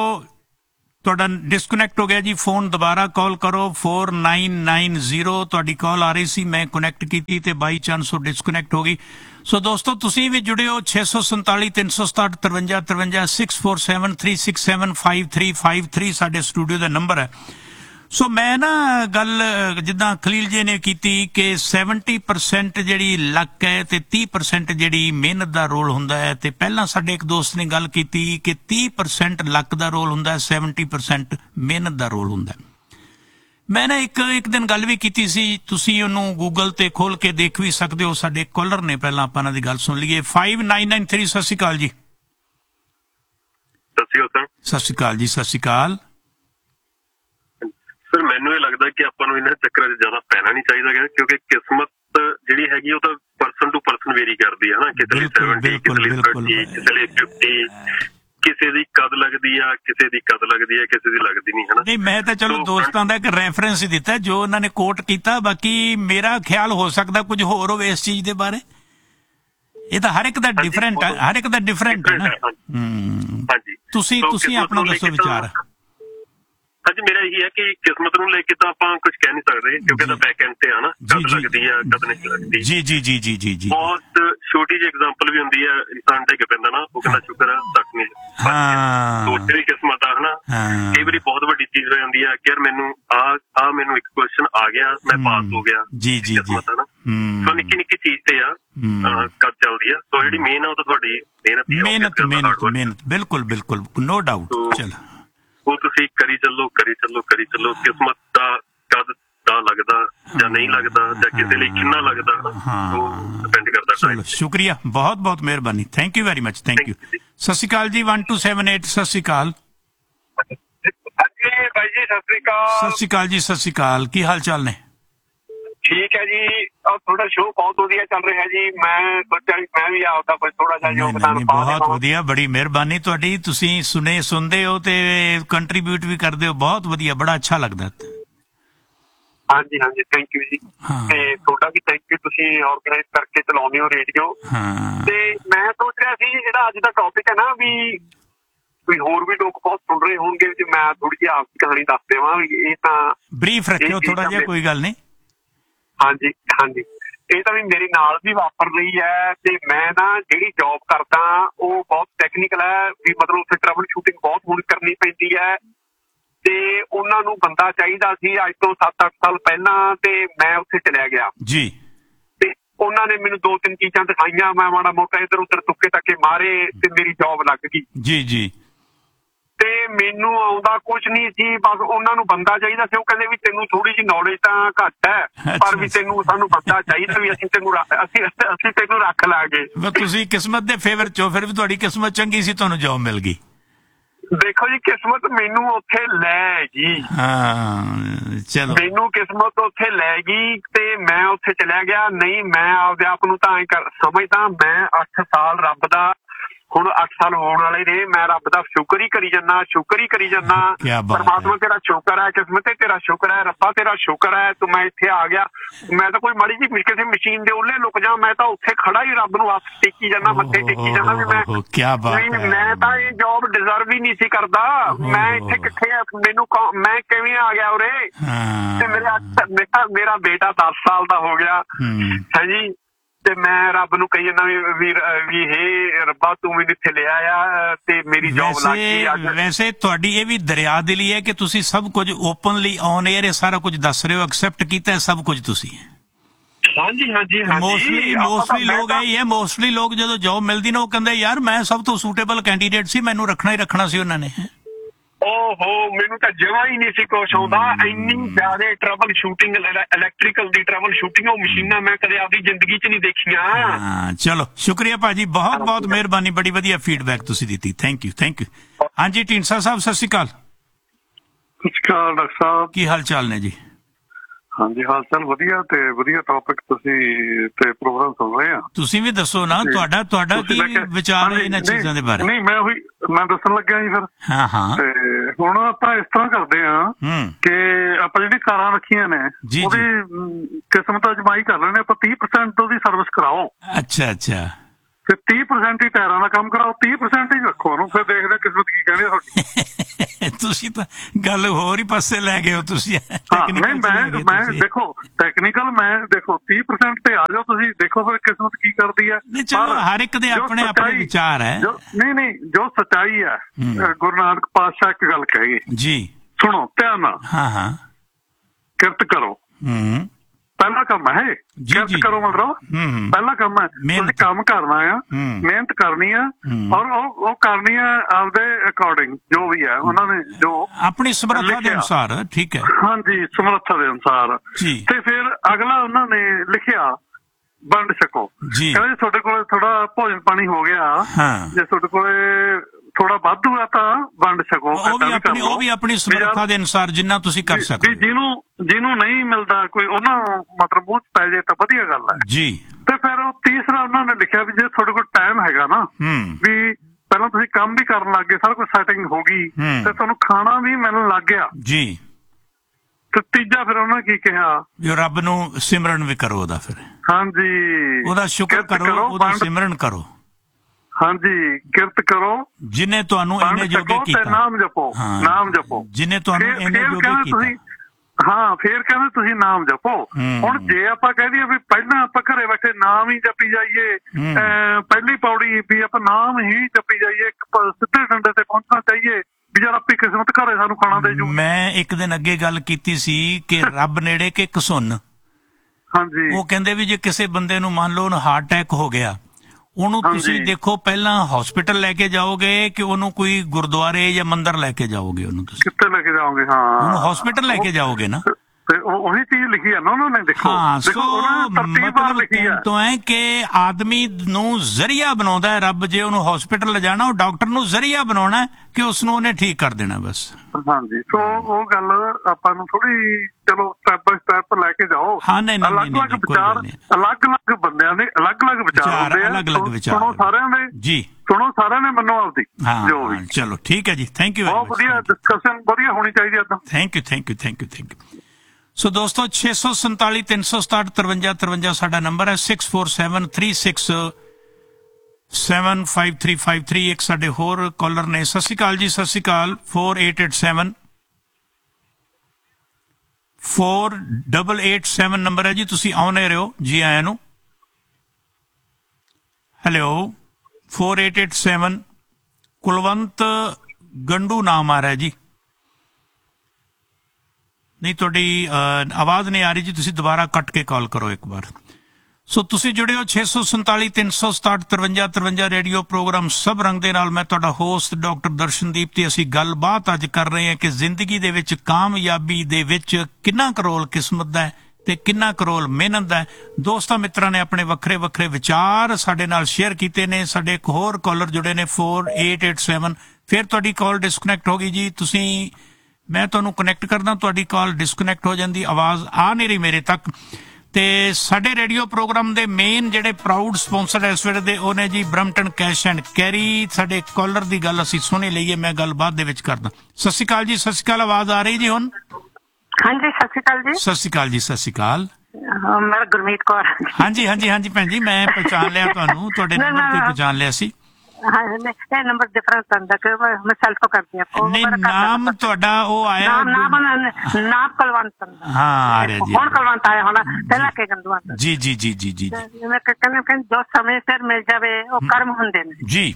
S1: ਤੁਹਾਡਾ डिस्कनैक्ट हो गया जी, फोन दोबारा कॉल करो। फोर नाइन नाइन जीरो ਤੁਹਾਡੀ कॉल आ रही सी, मैं कनैक्ट की ਤੇ बाई चांस ਉਹ डिस्कनैक्ट हो गई। सो दोस्तों ਤੁਸੀਂ ਵੀ जुड़े हो छे सौ संताली तीन सौ सताहठ तिरवंजा तिरवंजा six four seven three six seven five three five three ਸਾਡੇ स्टूडियो ਦਾ नंबर है। सो मैं ना गल जिद्दां खलील जी ने कीती कि सैवनटी परसेंट जिहड़ी लक है ते तीह परसेंट जिहड़ी मेहनत दा रोल हुंदा है। ते पहलां साडे एक दोस्त ने गल कीती कि तीह परसेंट लक दा रोल हुंदा है, सैवनटी परसेंट मेहनत दा रोल हुंदा है। मैं ना एक एक दिन गल भी कीती सी, तुसीं ओनू गूगल ते खोल के देख भी सकदे हो। साडे कॉलर ने पहलां आपां इन्हां दी गल सुन लईए। फाइव नाइन नाइन थ्री सत श्री अकाल जी।
S2: सत श्री अकाल
S1: सत श्री अकाल जी, सत श्री अकाल।
S2: सर ਮੈਨੂੰ ਇਹ ਲੱਗਦਾ ਕਿ ਆਪਾਂ ਨੂੰ ਇਹਨਾਂ ਚੱਕਰਾਂ 'ਚ ਜ਼ਿਆਦਾ ਪੈਣਾ ਨਹੀਂ ਚਾਹੀਦਾ ਹੈ, ਕਿਉਂਕਿ ਕਿਸਮਤ ਜਿਹੜੀ ਹੈਗੀ ਉਹ ਤਾਂ ਪਰਸਨ ਟੂ ਪਰਸਨ ਵੇਰੀ ਕਰਦੀ ਹੈ ਨਾ। ਕਿਸੇ ਲਈ ਸੈਵਨਟੀ, ਕਿਸੇ ਲਈ ਥਰਟੀ, ਕਿਸੇ ਲਈ ਫਿਫਟੀ, ਕਿਸੇ ਦੀ ਕਦ ਲੱਗਦੀ ਆ, ਕਿਸੇ ਦੀ ਕਦ ਲੱਗਦੀ ਆ, ਕਿਸੇ ਦੀ ਲੱਗਦੀ ਨਹੀਂ, ਹਨਾ।
S1: ਨਹੀਂ ਮੈਂ ਤਾਂ ਚਲੋ ਦੋਸਤਾਂ ਦਾ ਇੱਕ ਰੈਫਰੈਂਸ ਹੀ ਦਿੱਤਾ ਜੋ ਉਹਨਾਂ ਨੇ ਕੋਟ ਕੀਤਾ, ਬਾਕੀ ਮੇਰਾ ਖਿਆਲ ਹੋ ਸਕਦਾ ਕੁਝ ਹੋਰ ਹੋਵੇ ਇਸ ਚੀਜ਼ ਦੇ ਬਾਰੇ। ਇਹ ਤਾਂ ਹਰ ਇੱਕ ਦਾ ਡਿਫਰੈਂਟ ਹੈ, ਹਰ ਇੱਕ ਦਾ ਡਿਫਰੈਂਟ ਹੈ ਨਾ।
S2: ਹਾਂਜੀ,
S1: ਤੁਸੀਂ ਤੁਸੀਂ ਆਪਣਾ ਦੱਸੋ ਵਿਚਾਰ।
S2: ਹਾਂਜੀ, ਮੇਰਾ ਇਹੀ ਹੈ ਕਿ ਕਿਸਮਤ ਨੂੰ ਲੈ ਕੇ ਤਾਂ ਆਪਾਂ ਕੁਝ ਕਹਿ ਨਹੀਂ ਸਕਦੇ, ਕਿਉਂਕਿ ਇਹਦਾ ਬੈਕ ਐਂਡ ਤੇ ਆ ਨਾ, ਕਦ ਲੱਗਦੀ ਆ ਕਦ ਨਹੀਂ ਲੱਗਦੀ। ਜੀ ਜੀ ਜੀ ਜੀ ਜੀ ਜੀ ਬਹੁਤ ਛੋਟੀ ਜਿਹੀ ਐਗਜ਼ਾਮਪਲ ਵੀ ਹੁੰਦੀ ਹੈ, ਇਨਸਾਨ ਡਿੱਗ ਪੈਂਦਾ ਨਾ, ਉਹ ਕਹਿੰਦਾ ਸ਼ੁਕਰ ਆ ਤੱਕ ਨਹੀਂ ਸੋਚੇ ਵੀ ਕਿਸਮਤ ਆ, ਹਨਾ। ਕਈ ਵਾਰੀ ਬਹੁਤ ਵੱਡੀ ਚੀਜ਼ ਹੋ ਜਾਂਦੀ ਹੈ ਕਿ ਯਾਰ ਮੈਨੂੰ ਆ ਆ ਮੈਨੂੰ ਇੱਕ ਕੁਐਸਚਨ ਆ ਗਿਆ, ਮੈਂ ਪਾਸ ਹੋ ਗਿਆ। ਜੀ ਜੀ ਕਿਸਮਤ ਆ ਨਾ। ਸੋ ਨਿੱਕੀ ਨਿੱਕੀ ਚੀਜ਼ ਤੇ ਆ ਕਦ ਚੱਲਦੀ ਆ। ਸੋ ਜਿਹੜੀ ਮੇਨ ਆ ਉਹ ਤਾਂ ਤੁਹਾਡੀ ਮਿਹਨਤ
S1: ਮਿਹਨਤ ਮਿਹਨਤ ਮਿਹਨਤ ਬਿਲਕੁਲ ਬਿਲकुल नो डाउट। ਚਲੋ
S2: ਉਹ ਤੁਸੀਂ ਕਰੀ ਚੱਲੋ ਕਰੀ ਚੱਲੋ ਕਰੀ ਚੱਲੋ। ਕਿਸਮਤ ਦਾ ਕਦ ਦਾ ਲੱਗਦਾ ਜਾਂ ਨਹੀਂ ਲੱਗਦਾ ਜਾਂ ਕਿਸੇ ਲਈ ਕਿੰਨਾ ਲੱਗਦਾ ਉਹ ਡਿਪੈਂਡ ਕਰਦਾ
S1: ਚਲੋ ਸ਼ੁਕਰੀਆ, ਬਹੁਤ ਬਹੁਤ ਮਿਹਰਬਾਨੀ, thank you very much, thank you. ਸਤਿ ਸ਼੍ਰੀ ਅਕਾਲ ਜੀ, ਵਨ ਟੂ ਸੈਵਨ ਏਟ, ਸਤਿ ਸ਼੍ਰੀ ਅਕਾਲ।
S3: ਹਾਂਜੀ ਬਾਈ ਜੀ, ਸਤਿ ਸ਼੍ਰੀ ਅਕਾਲ।
S1: ਸਤਿ ਸ਼੍ਰੀ ਅਕਾਲ ਜੀ, ਸਤਿ ਸ਼੍ਰੀ ਅਕਾਲ, ਕੀ ਹਾਲ ਚਾਲ ਨੇ?
S3: ਠੀਕ ਹੈ ਜੀ, ਤੁਹਾਡਾ ਸ਼ੋਅ ਬਹੁਤ ਵਧੀਆ ਚੱਲ ਰਿਹਾ ਜੀ। ਮੈਂ ਸੋਚਿਆ ਮੈਂ ਵੀ ਆਪਦਾ ਕੋਈ ਥੋੜਾ ਜਿਹਾ ਯੋਗਦਾਨ ਪਾ ਦੇਵਾਂ।
S1: ਬਹੁਤ ਵਧੀਆ, ਬੜੀ ਮਿਹਰਬਾਨੀ ਤੁਹਾਡੀ, ਤੁਸੀਂ ਸੁਣੇ ਸੁਣਦੇ ਹੋ ਤੇ ਕੰਟਰੀਬਿਊਟ ਵੀ ਕਰਦੇ ਹੋ, ਬਹੁਤ ਵਧੀਆ, ਬੜਾ ਅੱਛਾ ਲੱਗਦਾ।
S3: ਹਾਂਜੀ ਹਾਂਜੀ, ਥੈਂਕ ਯੂ ਜੀ। ਤੇ ਤੁਹਾਡਾ ਵੀ ਥੈਂਕ ਯੂ, ਤੁਸੀਂ ਆਰਗੇਨਾਈਜ਼ ਕਰਕੇ ਚਲਾਉਂਦੇ ਹੋ ਰੇਡੀਓ। ਤੇ ਮੈਂ ਸੋਚ ਰਿਹਾ ਸੀ ਜਿਹੜਾ ਅੱਜ ਦਾ ਟੌਪਿਕ ਹੈ ਨਾ, ਵੀ ਕੋਈ ਹੋਰ ਵੀ ਲੋਕ ਬਹੁਤ ਸੁਣ ਰਹੇ ਹੋਣਗੇ, ਜੇ ਮੈਂ ਥੋੜੀ ਜਿਹੀ ਆਪਦੀ ਕਹਾਣੀ ਦੱਸ ਦੇਵਾਂ। ਇਹ ਤਾਂ
S1: ਬਰੀਫ ਰੱਖਿਓ ਥੋੜਾ ਜਿਹਾ, ਕੋਈ ਗੱਲ ਨਹੀਂ।
S3: ਹਾਂਜੀ ਹਾਂਜੀ, ਇਹ ਤਾਂ ਵੀ ਮੇਰੇ ਨਾਲ ਵੀ ਵਾਪਰ ਰਹੀ ਹੈ। ਤੇ ਮੈਂ ਨਾ ਜਿਹੜੀ ਜੌਬ ਕਰਦਾ ਉਹ ਬਹੁਤ ਟੈਕਨੀਕਲ ਹੈ, ਵੀ ਮਤਲਬ ਉੱਥੇ ਟਰਬਲ ਸ਼ੂਟਿੰਗ ਬਹੁਤ ਹੁਣ ਕਰਨੀ ਪੈਂਦੀ ਹੈ। ਤੇ ਉਹਨਾਂ ਨੂੰ ਬੰਦਾ ਚਾਹੀਦਾ ਸੀ ਅੱਜ ਤੋਂ ਸੱਤ ਅੱਠ ਸਾਲ ਪਹਿਲਾਂ, ਤੇ ਮੈਂ ਉੱਥੇ ਚਲਿਆ ਗਿਆ
S1: ਜੀ।
S3: ਤੇ ਉਹਨਾਂ ਨੇ ਮੈਨੂੰ ਦੋ ਤਿੰਨ ਚੀਜ਼ਾਂ ਦਿਖਾਈਆਂ, ਮੈਂ ਮਾੜਾ ਮੋਟਾ ਇੱਧਰ ਉੱਧਰ ਤੁੱਕੇ ਟੱਕੇ ਮਾਰੇ ਤੇ ਮੇਰੀ ਜੌਬ ਲੱਗ ਗਈ।
S1: ਜੀ ਜੀ।
S3: ਤੇ ਮੈਨੂੰ ਆਉਂਦਾ ਕੁਛ ਨਹੀਂ ਸੀ, ਬਸ ਉਹਨਾਂ ਨੂੰ ਬੰਦਾ ਚਾਹੀਦਾ ਸੀ। ਉਹ ਕਹਿੰਦੇ ਵੀ ਤੈਨੂੰ ਥੋੜੀ ਜਿਹੀ ਨੌਲੇਜ ਤਾਂ ਘੱਟ ਹੈ, ਪਰ ਵੀ ਤੈਨੂੰ ਸਾਨੂੰ ਬੰਦਾ ਚਾਹੀਦਾ, ਵੀ ਅਸੀਂ ਤੈਨੂੰ ਅਸੀਂ ਅਸੀਂ ਤੈਨੂੰ ਰੱਖ ਲਾਂਗੇ।
S1: ਤੁਸੀਂ ਕਿਸਮਤ ਦੇ ਫੇਵਰ ਚੋਂ, ਫਿਰ ਵੀ ਤੁਹਾਡੀ ਕਿਸਮਤ ਚੰਗੀ ਸੀ, ਤੁਹਾਨੂੰ ਜੌਬ ਮਿਲ ਗਈ।
S3: ਦੇਖੋ ਜੀ, ਕਿਸਮਤ ਮੈਨੂੰ ਉੱਥੇ ਲੈ ਗਈ।
S1: ਹਾਂ ਚਲੋ,
S3: ਮੈਨੂੰ ਕਿਸਮਤ ਉੱਥੇ ਲੈ ਗਈ ਤੇ ਮੈਂ ਉੱਥੇ ਚਲਿਆ ਗਿਆ। ਨਹੀਂ, ਮੈਂ ਆਪਦੇ ਆਪ ਨੂੰ ਤਾਂ ਐਂ ਸਮਝਦਾ, ਮੈਂ ਅੱਠ ਸਾਲ ਰੱਬ ਦਾ, ਹੁਣ ਅੱਠ ਸਾਲ ਹੋਣ ਵਾਲੇ ਨੇ, ਮੈਂ ਰੱਬ ਦਾ ਸ਼ੁਕਰ ਹੀ ਕਰੀ ਜਾਂਦਾ, ਸ਼ੁਕਰ ਹੀ ਕਰੀ ਜਾਂਦਾ। ਪਰਮਾਤਮਾ ਤੇਰਾ ਸ਼ੁਕਰ ਹੈ, ਕਿਸਮਤ ਤੇਰਾ ਸ਼ੁਕਰ ਹੈ, ਰੱਬਾ ਤੇਰਾ ਸ਼ੁਕਰ ਹੈ, ਤੂੰ ਮੈਂ ਇੱਥੇ ਆ ਗਿਆ। ਮੈਂ ਤਾਂ ਕੋਈ ਮਾੜੀ ਜਿਹੀ ਕਿਸੇ ਮਸ਼ੀਨ ਦੇ ਉਹਲੇ ਲੁਕ ਜਾ, ਮੈਂ ਤਾਂ ਉੱਥੇ ਖੜਾ ਹੀ ਰੱਬ ਨੂੰ ਹੱਥ ਟੇਕੀ ਜਾਂਦਾ, ਮੱਥੇ ਟੇਕੀ ਜਾਂਦਾ ਵੀ ਮੈਂ ਮੈਂ ਤਾਂ ਇਹ ਜੌਬ ਡਿਜ਼ਰਵ ਹੀ ਨਹੀਂ ਸੀ ਕਰਦਾ। ਮੈਂ ਇੱਥੇ ਕਿੱਥੇ, ਮੈਨੂੰ ਮੈਂ ਕਿਵੇਂ ਆ ਗਿਆ ਉਰੇ? ਤੇ ਮੇਰਾ ਮੇਰਾ ਬੇਟਾ ਦਸ ਸਾਲ ਦਾ ਹੋ ਗਿਆ ਹੈ ਜੀ, ਤੇ ਮੈਂ ਰੱਬ ਨੂੰ ਕਹੀ ਜਾਂਦਾ ਵੀ ਵੀ ਹੇ ਰੱਬਾ, ਤੂੰ ਮੈਨੂੰ ਇੱਥੇ ਲਿਆ ਆ ਤੇ ਮੇਰੀ ਜੌਬ ਲੱਗ ਗਈ।
S1: ਵੈਸੇ ਤੁਹਾਡੀ ਇਹ ਵੀ ਦਰਿਆ ਦਿਲੀ ਹੈ ਕਿ ਤੁਸੀਂ ਸਭ ਕੁਝ ਓਪਨਲੀ ਔਨ 에ਅਰ ਇਹ ਸਾਰਾ ਕੁਝ ਦੱਸ ਰਹੇ ਹੋ, ਐਕਸੈਪਟ ਕੀਤਾ ਸਭ ਕੁਝ ਤੁਸੀਂ।
S3: ਹਾਂਜੀ ਹਾਂਜੀ,
S1: ਮੋਸਟਲੀ ਮੋਸਟਲੀ ਲੋਕ ਇਹ ਹੈ, ਮੋਸਟਲੀ ਲੋਕ ਜਦੋਂ ਜੌਬ ਮਿਲਦੀ ਨਾ, ਉਹ ਕਹਿੰਦੇ ਯਾਰ ਮੈਂ ਸਭ ਤੋਂ ਸੂਟੇਬਲ ਕੈਂਡੀਡੇਟ ਸੀ, ਮੈਨੂੰ ਰੱਖਣਾ ਹੀ ਰੱਖਣਾ ਸੀ ਉਹਨਾਂ ਨੇ।
S3: ਓਹੋ, ਮੈਨੂੰ ਤਾਂ ਜਮਾਂ ਹੀ ਨਹੀਂ ਸੀ ਕੁਛ ਆਉਂਦਾ। ਇੰਨੀ ਜ਼ਿਆਦਾ ਟਰਬਲ ਸ਼ੂਟਿੰਗ, ਇਲੈਕਟ੍ਰੀਕਲ ਦੀ ਟਰਬਲ ਸ਼ੂਟਿੰਗ, ਉਹ ਮਸ਼ੀਨਾਂ ਮੈਂ ਕਦੇ ਆਪਦੀ ਜ਼ਿੰਦਗੀ 'ਚ ਨਹੀਂ ਦੇਖੀਆਂ।
S1: ਹਾਂ ਚਲੋ ਸ਼ੁਕਰੀਆ ਭਾਜੀ, ਬਹੁਤ ਬਹੁਤ ਮਿਹਰਬਾਨੀ, ਬੜੀ ਵਧੀਆ ਫੀਡਬੈਕ ਤੁਸੀਂ ਦਿੱਤੀ, ਥੈਂਕ ਯੂ ਥੈਂਕ ਯੂ। ਹਾਂਜੀ ਢੀਂਡਸਾ ਸਾਹਿਬ, ਸਤਿ ਸ਼੍ਰੀ ਅਕਾਲ।
S4: ਸਤਿ ਸ਼੍ਰੀ ਅਕਾਲ ਡਾਕਟਰ ਸਾਹਿਬ,
S1: ਕੀ ਹਾਲ ਚਾਲ ਨੇ ਜੀ?
S4: ਹਾਂਜੀ ਹਾਲ ਚਾਲ ਵਧੀਆ, ਤੇ ਵਧੀਆ ਟੌਪਿਕ ਤੁਸੀਂ ਤੇ ਪ੍ਰੋਗਰਾਮ ਸੁਣ ਰਹੇ ਆ। ਤੁਸੀਂ
S1: ਵੀ ਦੱਸੋ ਨਾ, ਤੁਹਾਡਾ ਤੁਹਾਡਾ ਕੀ ਵਿਚਾਰ ਹੈ ਇਹਨਾਂ ਚੀਜ਼ਾਂ ਦੇ ਬਾਰੇ?
S4: ਨਹੀਂ, ਮੈਂ ਉਹੀ ਮੈਂ ਦੱਸਣ ਲੱਗਿਆ ਜੀ ਫਿਰ।
S1: ਹਾਂ ਹਾਂ,
S4: ਤੇ ਹੁਣ ਆਪਾਂ ਇਸ ਤਰ੍ਹਾਂ ਕਰਦੇ ਆ ਕਿ ਆਪਾਂ ਜਿਹੜੀ ਕਾਰਾਂ ਰੱਖੀਆਂ ਨੇ ਉਹਦੀ ਕਿਸਮਤ ਅਜਮਾਈ ਕਰ ਲੈਣੇ, ਆਪਾਂ ਤੀਹ ਪਰਸੈਂਟ ਉਹਦੀ ਸਰਵਿਸ ਕਰਾਓ।
S1: ਅੱਛਾ ਅੱਛਾ,
S4: ਤੇ ਤੀਹ ਪਰਸੈਂਟ ਹੀ ਟਾਇਰਾਂ ਦਾ ਕੰਮ ਕਰਾਓ, ਤੀਹ ਪਰਸੈਂਟ ਹੀ ਰੱਖੋ ਉਹਨੂੰ, ਫਿਰ ਦੇਖਦੇ ਕਿਸਮਤ ਕੀ ਕਹਿੰਦੇ ਤੁਹਾਡੀ।
S1: ਤੁਸੀਂ ਤਾਂ ਗੱਲ ਹੋਰ ਹੀ ਪਾਸੇ ਲੈ ਗਏ ਹੋ ਤੁਸੀਂ।
S4: ਨਹੀਂ, ਮੈਂ ਮੈਂ ਦੇਖੋ ਟੈਕਨੀਕਲ, ਮੈਂ ਦੇਖੋ ਤੀਹ ਪਰਸੈਂਟ ਤੇ ਆ ਜਾਓ ਤੁਸੀਂ, ਦੇਖੋ ਫਿਰ ਕਿਸਮਤ ਕੀ ਕਰਦੀ ਹੈ।
S1: ਚਲੋ ਹਰ ਇੱਕ ਦੇ ਆਪਣੇ ਆਪਣੇ ਵਿਚਾਰ ਹੈ।
S4: ਨਹੀਂ ਨਹੀਂ, ਜੋ ਸੱਚਾਈ ਹੈ, ਗੁਰੂ ਨਾਨਕ ਪਾਤਸ਼ਾਹ ਇੱਕ ਗੱਲ ਕਹੇਗੀ
S1: ਜੀ,
S4: ਸੁਣੋ ਧਿਆਨ ਨਾਲ।
S1: ਹਾਂ ਹਾਂ,
S4: ਕਿਰਤ ਕਰੋ, ਹੂੰ ਪਹਿਲਾ ਕੰਮ ਹੈ। ਕਿਰਤ ਕਰੋ ਮਤਲਬ ਪਹਿਲਾ ਕੰਮ ਹੈ, ਤੁਸੀਂ ਕੰਮ ਕਰਨਾ ਆ, ਮਿਹਨਤ ਕਰਨੀ ਆ, ਔਰ ਉਹ ਉਹ ਕਰਨੀ ਆ ਆਪਦੇ ਅਕੋਰਡਿੰਗ, ਜੋ ਵੀ ਹੈ ਉਹਨਾਂ ਨੇ ਜੋ
S1: ਆਪਣੀ ਸਮਰੱਥਾ ਦੇ ਅਨੁਸਾਰ। ਠੀਕ ਹੈ, ਹਾਂਜੀ,
S4: ਸਮਰੱਥਾ ਦੇ ਅਨੁਸਾਰ। ਤੇ ਫਿਰ ਅਗਲਾ ਉਹਨਾਂ ਨੇ ਲਿਖਿਆ ਵੰਡ ਛਕੋ। ਕਹਿੰਦੇ ਤੁਹਾਡੇ ਕੋਲ ਥੋੜਾ ਭੋਜਨ ਪਾਣੀ ਹੋ ਗਿਆ, ਜੇ ਤੁਹਾਡੇ ਕੋਲ ਥੋੜਾ ਵਾਧੂ ਆ ਤਾਂ ਵੰਡ ਛਕੋ।
S1: ਉਹ ਵੀ ਆਪਣੀ ਸਮਰੱਥਾ ਦੇ ਅਨੁਸਾਰ ਜਿੰਨਾ ਤੁਸੀਂ ਕਰ ਸਕਦੇ।
S4: ਜਿਹਨੂੰ ਜਿਹਨੂੰ ਨਹੀਂ ਮਿਲਦਾ ਕੋਈ, ਉਹਨਾਂ ਮਤਲਬ ਮੂੰਹ ਪੈ ਜਾਏ ਤਾਂ ਵਧੀਆ ਗੱਲ ਹੈ
S1: ਜੀ।
S4: ਤੇ ਫਿਰ ਉਹ ਤੀਸਰਾ ਉਹਨਾਂ ਨੇ ਲਿਖਿਆ ਵੀ ਜੇ ਤੁਹਾਡੇ ਕੋਲ ਟਾਈਮ ਹੈਗਾ ਨਾ, ਵੀ ਪਹਿਲਾਂ ਤੁਸੀਂ ਕੰਮ ਵੀ ਕਰਨ ਲੱਗ ਗਏ, ਸਾਰਾ ਕੁਝ ਸੈਟਿੰਗ ਹੋ ਗਈ, ਤੇ ਤੁਹਾਨੂੰ ਖਾਣਾ ਵੀ ਮਿਲਣ ਲੱਗ ਗਿਆ
S1: ਜੀ।
S4: ਤੇ ਤੀਜਾ ਫਿਰ ਉਹਨਾਂ ਕੀ ਕਿਹਾ,
S1: ਜੋ ਰੱਬ ਨੂੰ ਸਿਮਰਨ ਵੀ ਕਰੋ ਉਹਦਾ, ਫਿਰ
S4: ਹਾਂਜੀ
S1: ਉਹਦਾ ਸ਼ੁਕਰ ਕਰੋ, ਉਹਦਾ ਸਿਮਰਨ ਕਰੋ।
S4: ਹਾਂਜੀ, ਕਿਰਤ ਕਰੋ,
S1: ਜਿਨੇ ਤੁਹਾਨੂੰ ਇੰਨੇ ਜੋਗੇ ਕੀਤਾ,
S4: ਨਾਮ ਜਪੋ, ਨਾਮ ਜਪੋ,
S1: ਜਿਨੇ ਤੁਹਾਨੂੰ ਇੰਨੇ ਜੋਗੇ ਕੀਤਾ।
S4: ਹਾਂ, ਫੇਰ ਕਹਿੰਦੇ ਤੁਸੀਂ ਨਾਮ ਜਪੋ। ਹੁਣ ਜੇ ਆਪਾਂ ਕਹਿ ਦਈਏ ਵੀ ਪਹਿਲਾਂ ਆਪਾਂ ਘਰੇ ਬੈਠੇ ਨਾਮ ਹੀ ਜਪੀ ਜਾਈਏ, ਪਹਿਲੀ ਪੌੜੀ ਵੀ ਆਪਾਂ ਨਾਮ ਹੀ ਜਪੀ ਜਾਈਏ, ਇੱਕ ਸਿੱਧੇ ਡੰਡੇ ਤੇ ਪਹੁੰਚਣਾ ਚਾਹੀਏ ਵੀ ਯਾਰ ਆਪਣੀ ਕਿਸਮਤ ਘਰੇ ਸਾਨੂੰ ਖਾਣਾ ਦੇ ਜੂ।
S1: ਮੈਂ ਇੱਕ ਦਿਨ ਅੱਗੇ ਗੱਲ ਕੀਤੀ ਸੀ ਕਿ ਰੱਬ ਨੇੜੇ ਕਿ ਘਸੁੰਨ।
S4: ਹਾਂਜੀ,
S1: ਉਹ ਕਹਿੰਦੇ ਵੀ ਜੇ ਕਿਸੇ ਬੰਦੇ ਨੂੰ ਮੰਨ ਲਓ ਉਹਨੂੰ ਹਾਰਟ ਅਟੈਕ ਹੋ ਗਿਆ, ਉਹਨੂੰ ਤੁਸੀਂ ਦੇਖੋ ਪਹਿਲਾਂ ਹਸਪੀਟਲ ਲੈ ਕੇ ਜਾਓਗੇ ਕਿ ਉਹਨੂੰ ਕੋਈ ਗੁਰਦੁਆਰੇ ਜਾਂ ਮੰਦਿਰ ਲੈ ਕੇ ਜਾਓਗੇ? ਉਹਨੂੰ ਤੁਸੀਂ
S4: ਕਿੱਥੇ ਲੈ ਕੇ ਜਾਓਗੇ? ਹਾਂ,
S1: ਉਹਨੂੰ ਹਸਪੀਟਲ ਲੈ ਕੇ ਜਾਓਗੇ ਨਾ।
S4: ਤੇ ਉਹੀ ਚੀਜ਼ ਲਿਖੀ ਹੈ ਨਾ ਉਹਨਾਂ ਨੇ। ਦੇਖੋ
S1: ਹਾਂ, ਸੋ ਮਤਲਬ ਕਹਿਣ ਤੋਂ ਹੈ ਕਿ ਆਦਮੀ ਨੂੰ ਜ਼ਰੀਆ ਬਣਾਉਂਦਾ ਹੈ ਰੱਬ। ਜੇ ਉਹਨੂੰ ਹਸਪੀਟਲ ਲਿਜਾਣਾ, ਉਹ ਡਾਕਟਰ ਨੂੰ ਜ਼ਰੀਆ ਬਣਾਉਣਾ ਕਿ ਉਸ ਨੂੰ ਉਹਨੇ ਠੀਕ ਕਰ ਦੇਣਾ ਬਸ।
S4: ਹਾਂਜੀ, ਸੋ ਉਹ ਗੱਲ ਆਪਾਂ ਨੂੰ ਥੋੜੀ ਚਲੋ ਸਟੈਪ ਬਾਈ ਸਟੈਪ ਲੈ ਕੇ ਜਾਓ।
S1: ਹਾਂ, ਨਹੀਂ ਨਹੀਂ
S4: ਅਲੱਗ ਅਲੱਗ ਵਿਚਾਰ, ਅਲੱਗ ਅਲੱਗ ਬੰਦਿਆਂ ਦੇ ਅਲੱਗ ਅਲੱਗ ਵਿਚਾਰ ਹੁੰਦੇ ਆ।
S1: ਅਲੱਗ ਅਲੱਗ ਵਿਚਾਰ
S4: ਸੁਣੋ ਸਾਰਿਆਂ ਦੇ ਜੀ, ਸੁਣੋ ਸਾਰਿਆਂ ਨੇ ਮੰਨੋ ਆਪਦੀ ਜੋ ਵੀ।
S1: ਚਲੋ ਠੀਕ ਹੈ ਜੀ, ਥੈਂਕ ਯੂ।
S4: ਬਹੁਤ ਵਧੀਆ ਡਿਸਕਸ਼ਨ, ਵਧੀਆ ਹੋਣੀ ਚਾਹੀਦੀ ਹੈ।
S1: Thank you thank you thank you thank you. ਸੋ ਦੋਸਤੋ, ਛੇ ਸੌ ਸੰਤਾਲੀ ਤਿੰਨ ਸੌ ਸਤਾਹਠ ਤਰਵੰਜਾ ਤਰਵੰਜਾ ਸਾਡਾ ਨੰਬਰ ਹੈ। Six four seven three six seven five three five three. ਇੱਕ ਸਾਡੇ ਹੋਰ ਕਾਲਰ ਨੇ। ਸਤਿ ਸ਼੍ਰੀ ਅਕਾਲ ਜੀ। ਸਤਿ ਸ਼੍ਰੀ ਅਕਾਲ। Four eight eight seven four double eight seven number ਹੈ ਜੀ। ਤੁਸੀਂ ਆਉਣੇ ਰਹੋ ਜੀ, ਆਇਆਂ ਨੂੰ। Hello, four eight eight seven. Kulwant ਗੰਡੂ ਨਾਮ ਆ ਰਿਹਾ ਜੀ। ਨਹੀਂ, ਤੁਹਾਡੀ ਆਵਾਜ਼ ਨਹੀਂ ਆ ਰਹੀ ਜੀ। ਤੁਸੀਂ ਦੁਬਾਰਾ ਕੱਟ ਕੇ ਕਾਲ ਕਰੋ ਇੱਕ ਵਾਰ। ਸੋ ਤੁਸੀਂ ਜੁੜੇ ਹੋ ਛੇ ਸੌ ਸੰਤਾਲੀ ਤਿੰਨ ਸੌ ਸਤਾਹਠ ਤਰਵੰਜਾ ਤਰਵੰਜਾ ਰੇਡੀਓ ਪ੍ਰੋਗਰਾਮ ਸਭ ਰੰਗ ਦੇ ਨਾਲ। ਮੈਂ ਤੁਹਾਡਾ ਹੋਸਟ ਡਾਕਟਰ ਦਰਸ਼ਨਦੀਪ ਤੇ ਅਸੀਂ ਗੱਲਬਾਤ ਅੱਜ ਕਰ ਰਹੇ ਹਾਂ ਕਿ ਜ਼ਿੰਦਗੀ ਦੇ ਵਿੱਚ ਕਾਮਯਾਬੀ ਦੇ ਵਿੱਚ ਕਿੰਨਾ ਕੁ ਰੋਲ ਕਿਸਮਤ ਦਾ ਹੈ ਤੇ ਕਿੰਨਾ ਕੁ ਰੋਲ ਮਿਹਨਤ ਦਾ ਹੈ। ਦੋਸਤਾਂ ਮਿੱਤਰਾਂ ਨੇ ਆਪਣੇ ਵੱਖਰੇ ਵੱਖਰੇ ਵਿਚਾਰ ਸਾਡੇ ਨਾਲ ਸ਼ੇਅਰ ਕੀਤੇ ਨੇ। ਸਾਡੇ ਇੱਕ ਹੋਰ ਕਾਲਰ ਜੁੜੇ ਨੇ ਫੋਰ ਏਟ ਏਟ ਸੈਵਨ। ਫਿਰ ਤੁਹਾਡੀ ਕਾਲ ਡਿਸਕਨੈਕਟ ਹੋ ਗਈ ਜੀ। ਤੁਸੀਂ, ਮੈਂ ਤੁਹਾਨੂੰ ਕਨੈਕਟ ਕਰਦਾ, ਤੁਹਾਡੀ ਕਾਲ ਡਿਸਕਨੈਕਟ ਹੋ ਜਾਂਦੀ, ਆਵਾਜ਼ ਆ ਨਹੀਂ ਰਹੀ ਮੇਰੇ ਤੱਕ। ਤੇ ਸਾਡੇ ਰੇਡੀਓ ਪ੍ਰੋਗਰਾਮ ਦੇ ਮੇਨ ਜਿਹੜੇ ਪ੍ਰਾਊਡ ਸਪਾਂਸਰ ਇਸ ਵੇਲੇ ਦੇ ਉਹ ਨੇ ਜੀ ਬਰਮਟਨ ਕੈਸ਼ ਐਂਡ ਕੈਰੀ। ਸਾਡੇ ਕਾਲਰ ਦੀ ਗੱਲ ਅਸੀਂ ਸੁਣੀ ਲਈਏ, ਮੈਂ ਗੱਲ ਬਾਅਦ ਦੇ ਵਿੱਚ ਕਰਦਾ। ਸਤਿ ਸ਼੍ਰੀ ਅਕਾਲ ਜੀ। ਸਤਿ ਸ਼੍ਰੀ ਅਕਾਲ। ਆਵਾਜ਼ ਆ ਰਹੀ ਜੀ ਹੁਣ?
S5: ਹਾਂਜੀ, ਸਤਿ ਸ਼੍ਰੀ ਅਕਾਲ ਜੀ।
S1: ਸਤਿ ਸ਼੍ਰੀ ਅਕਾਲ ਜੀ। ਸਤਿ ਸ਼੍ਰੀ ਅਕਾਲ।
S5: ਮੈਂ ਗੁਰਮੀਤ ਕੌਰ।
S1: ਹਾਂਜੀ ਹਾਂਜੀ ਹਾਂਜੀ ਭੈਣ ਜੀ, ਮੈਂ ਪਛਾਣ ਲਿਆ ਤੁਹਾਨੂੰ, ਤੁਹਾਡੇ ਨੰਬਰ ਤੇ ਪਛਾਣ ਲਿਆ ਸੀ।
S5: ਹਾਂ, ਇਹ ਨੰਬਰ ਡਿਫਰੈਂਸ ਆਂਦਾ ਕਿ ਮੈਂ ਸੈਲਫ ਕਰਦੀ ਆ।
S1: ਨਹੀਂ, ਨਾਮ ਤੁਹਾਡਾ ਉਹ ਆਇਆ,
S5: ਨਾਮ ਨਾਮ ਕੁਲਵੰਤ।
S1: ਹਾਂ, ਆ ਰਿਹਾ ਜੀ।
S5: ਹੁਣ ਕੁਲਵੰਤ ਆਇਆ ਹੋਣਾ, ਪਹਿਲਾਂ ਕਿ ਗੰਦੂ ਆਂਦਾ।
S1: ਜੀ ਜੀ ਜੀ ਜੀ ਜੀ।
S5: ਮੈਂ ਕਹਿੰਦਾ ਜੋ ਸਮੇਂ ਸਿਰ ਮਿਲ ਜਾਵੇ ਉਹ ਕਰਮ ਹੁੰਦੇ ਨੇ
S1: ਜੀ,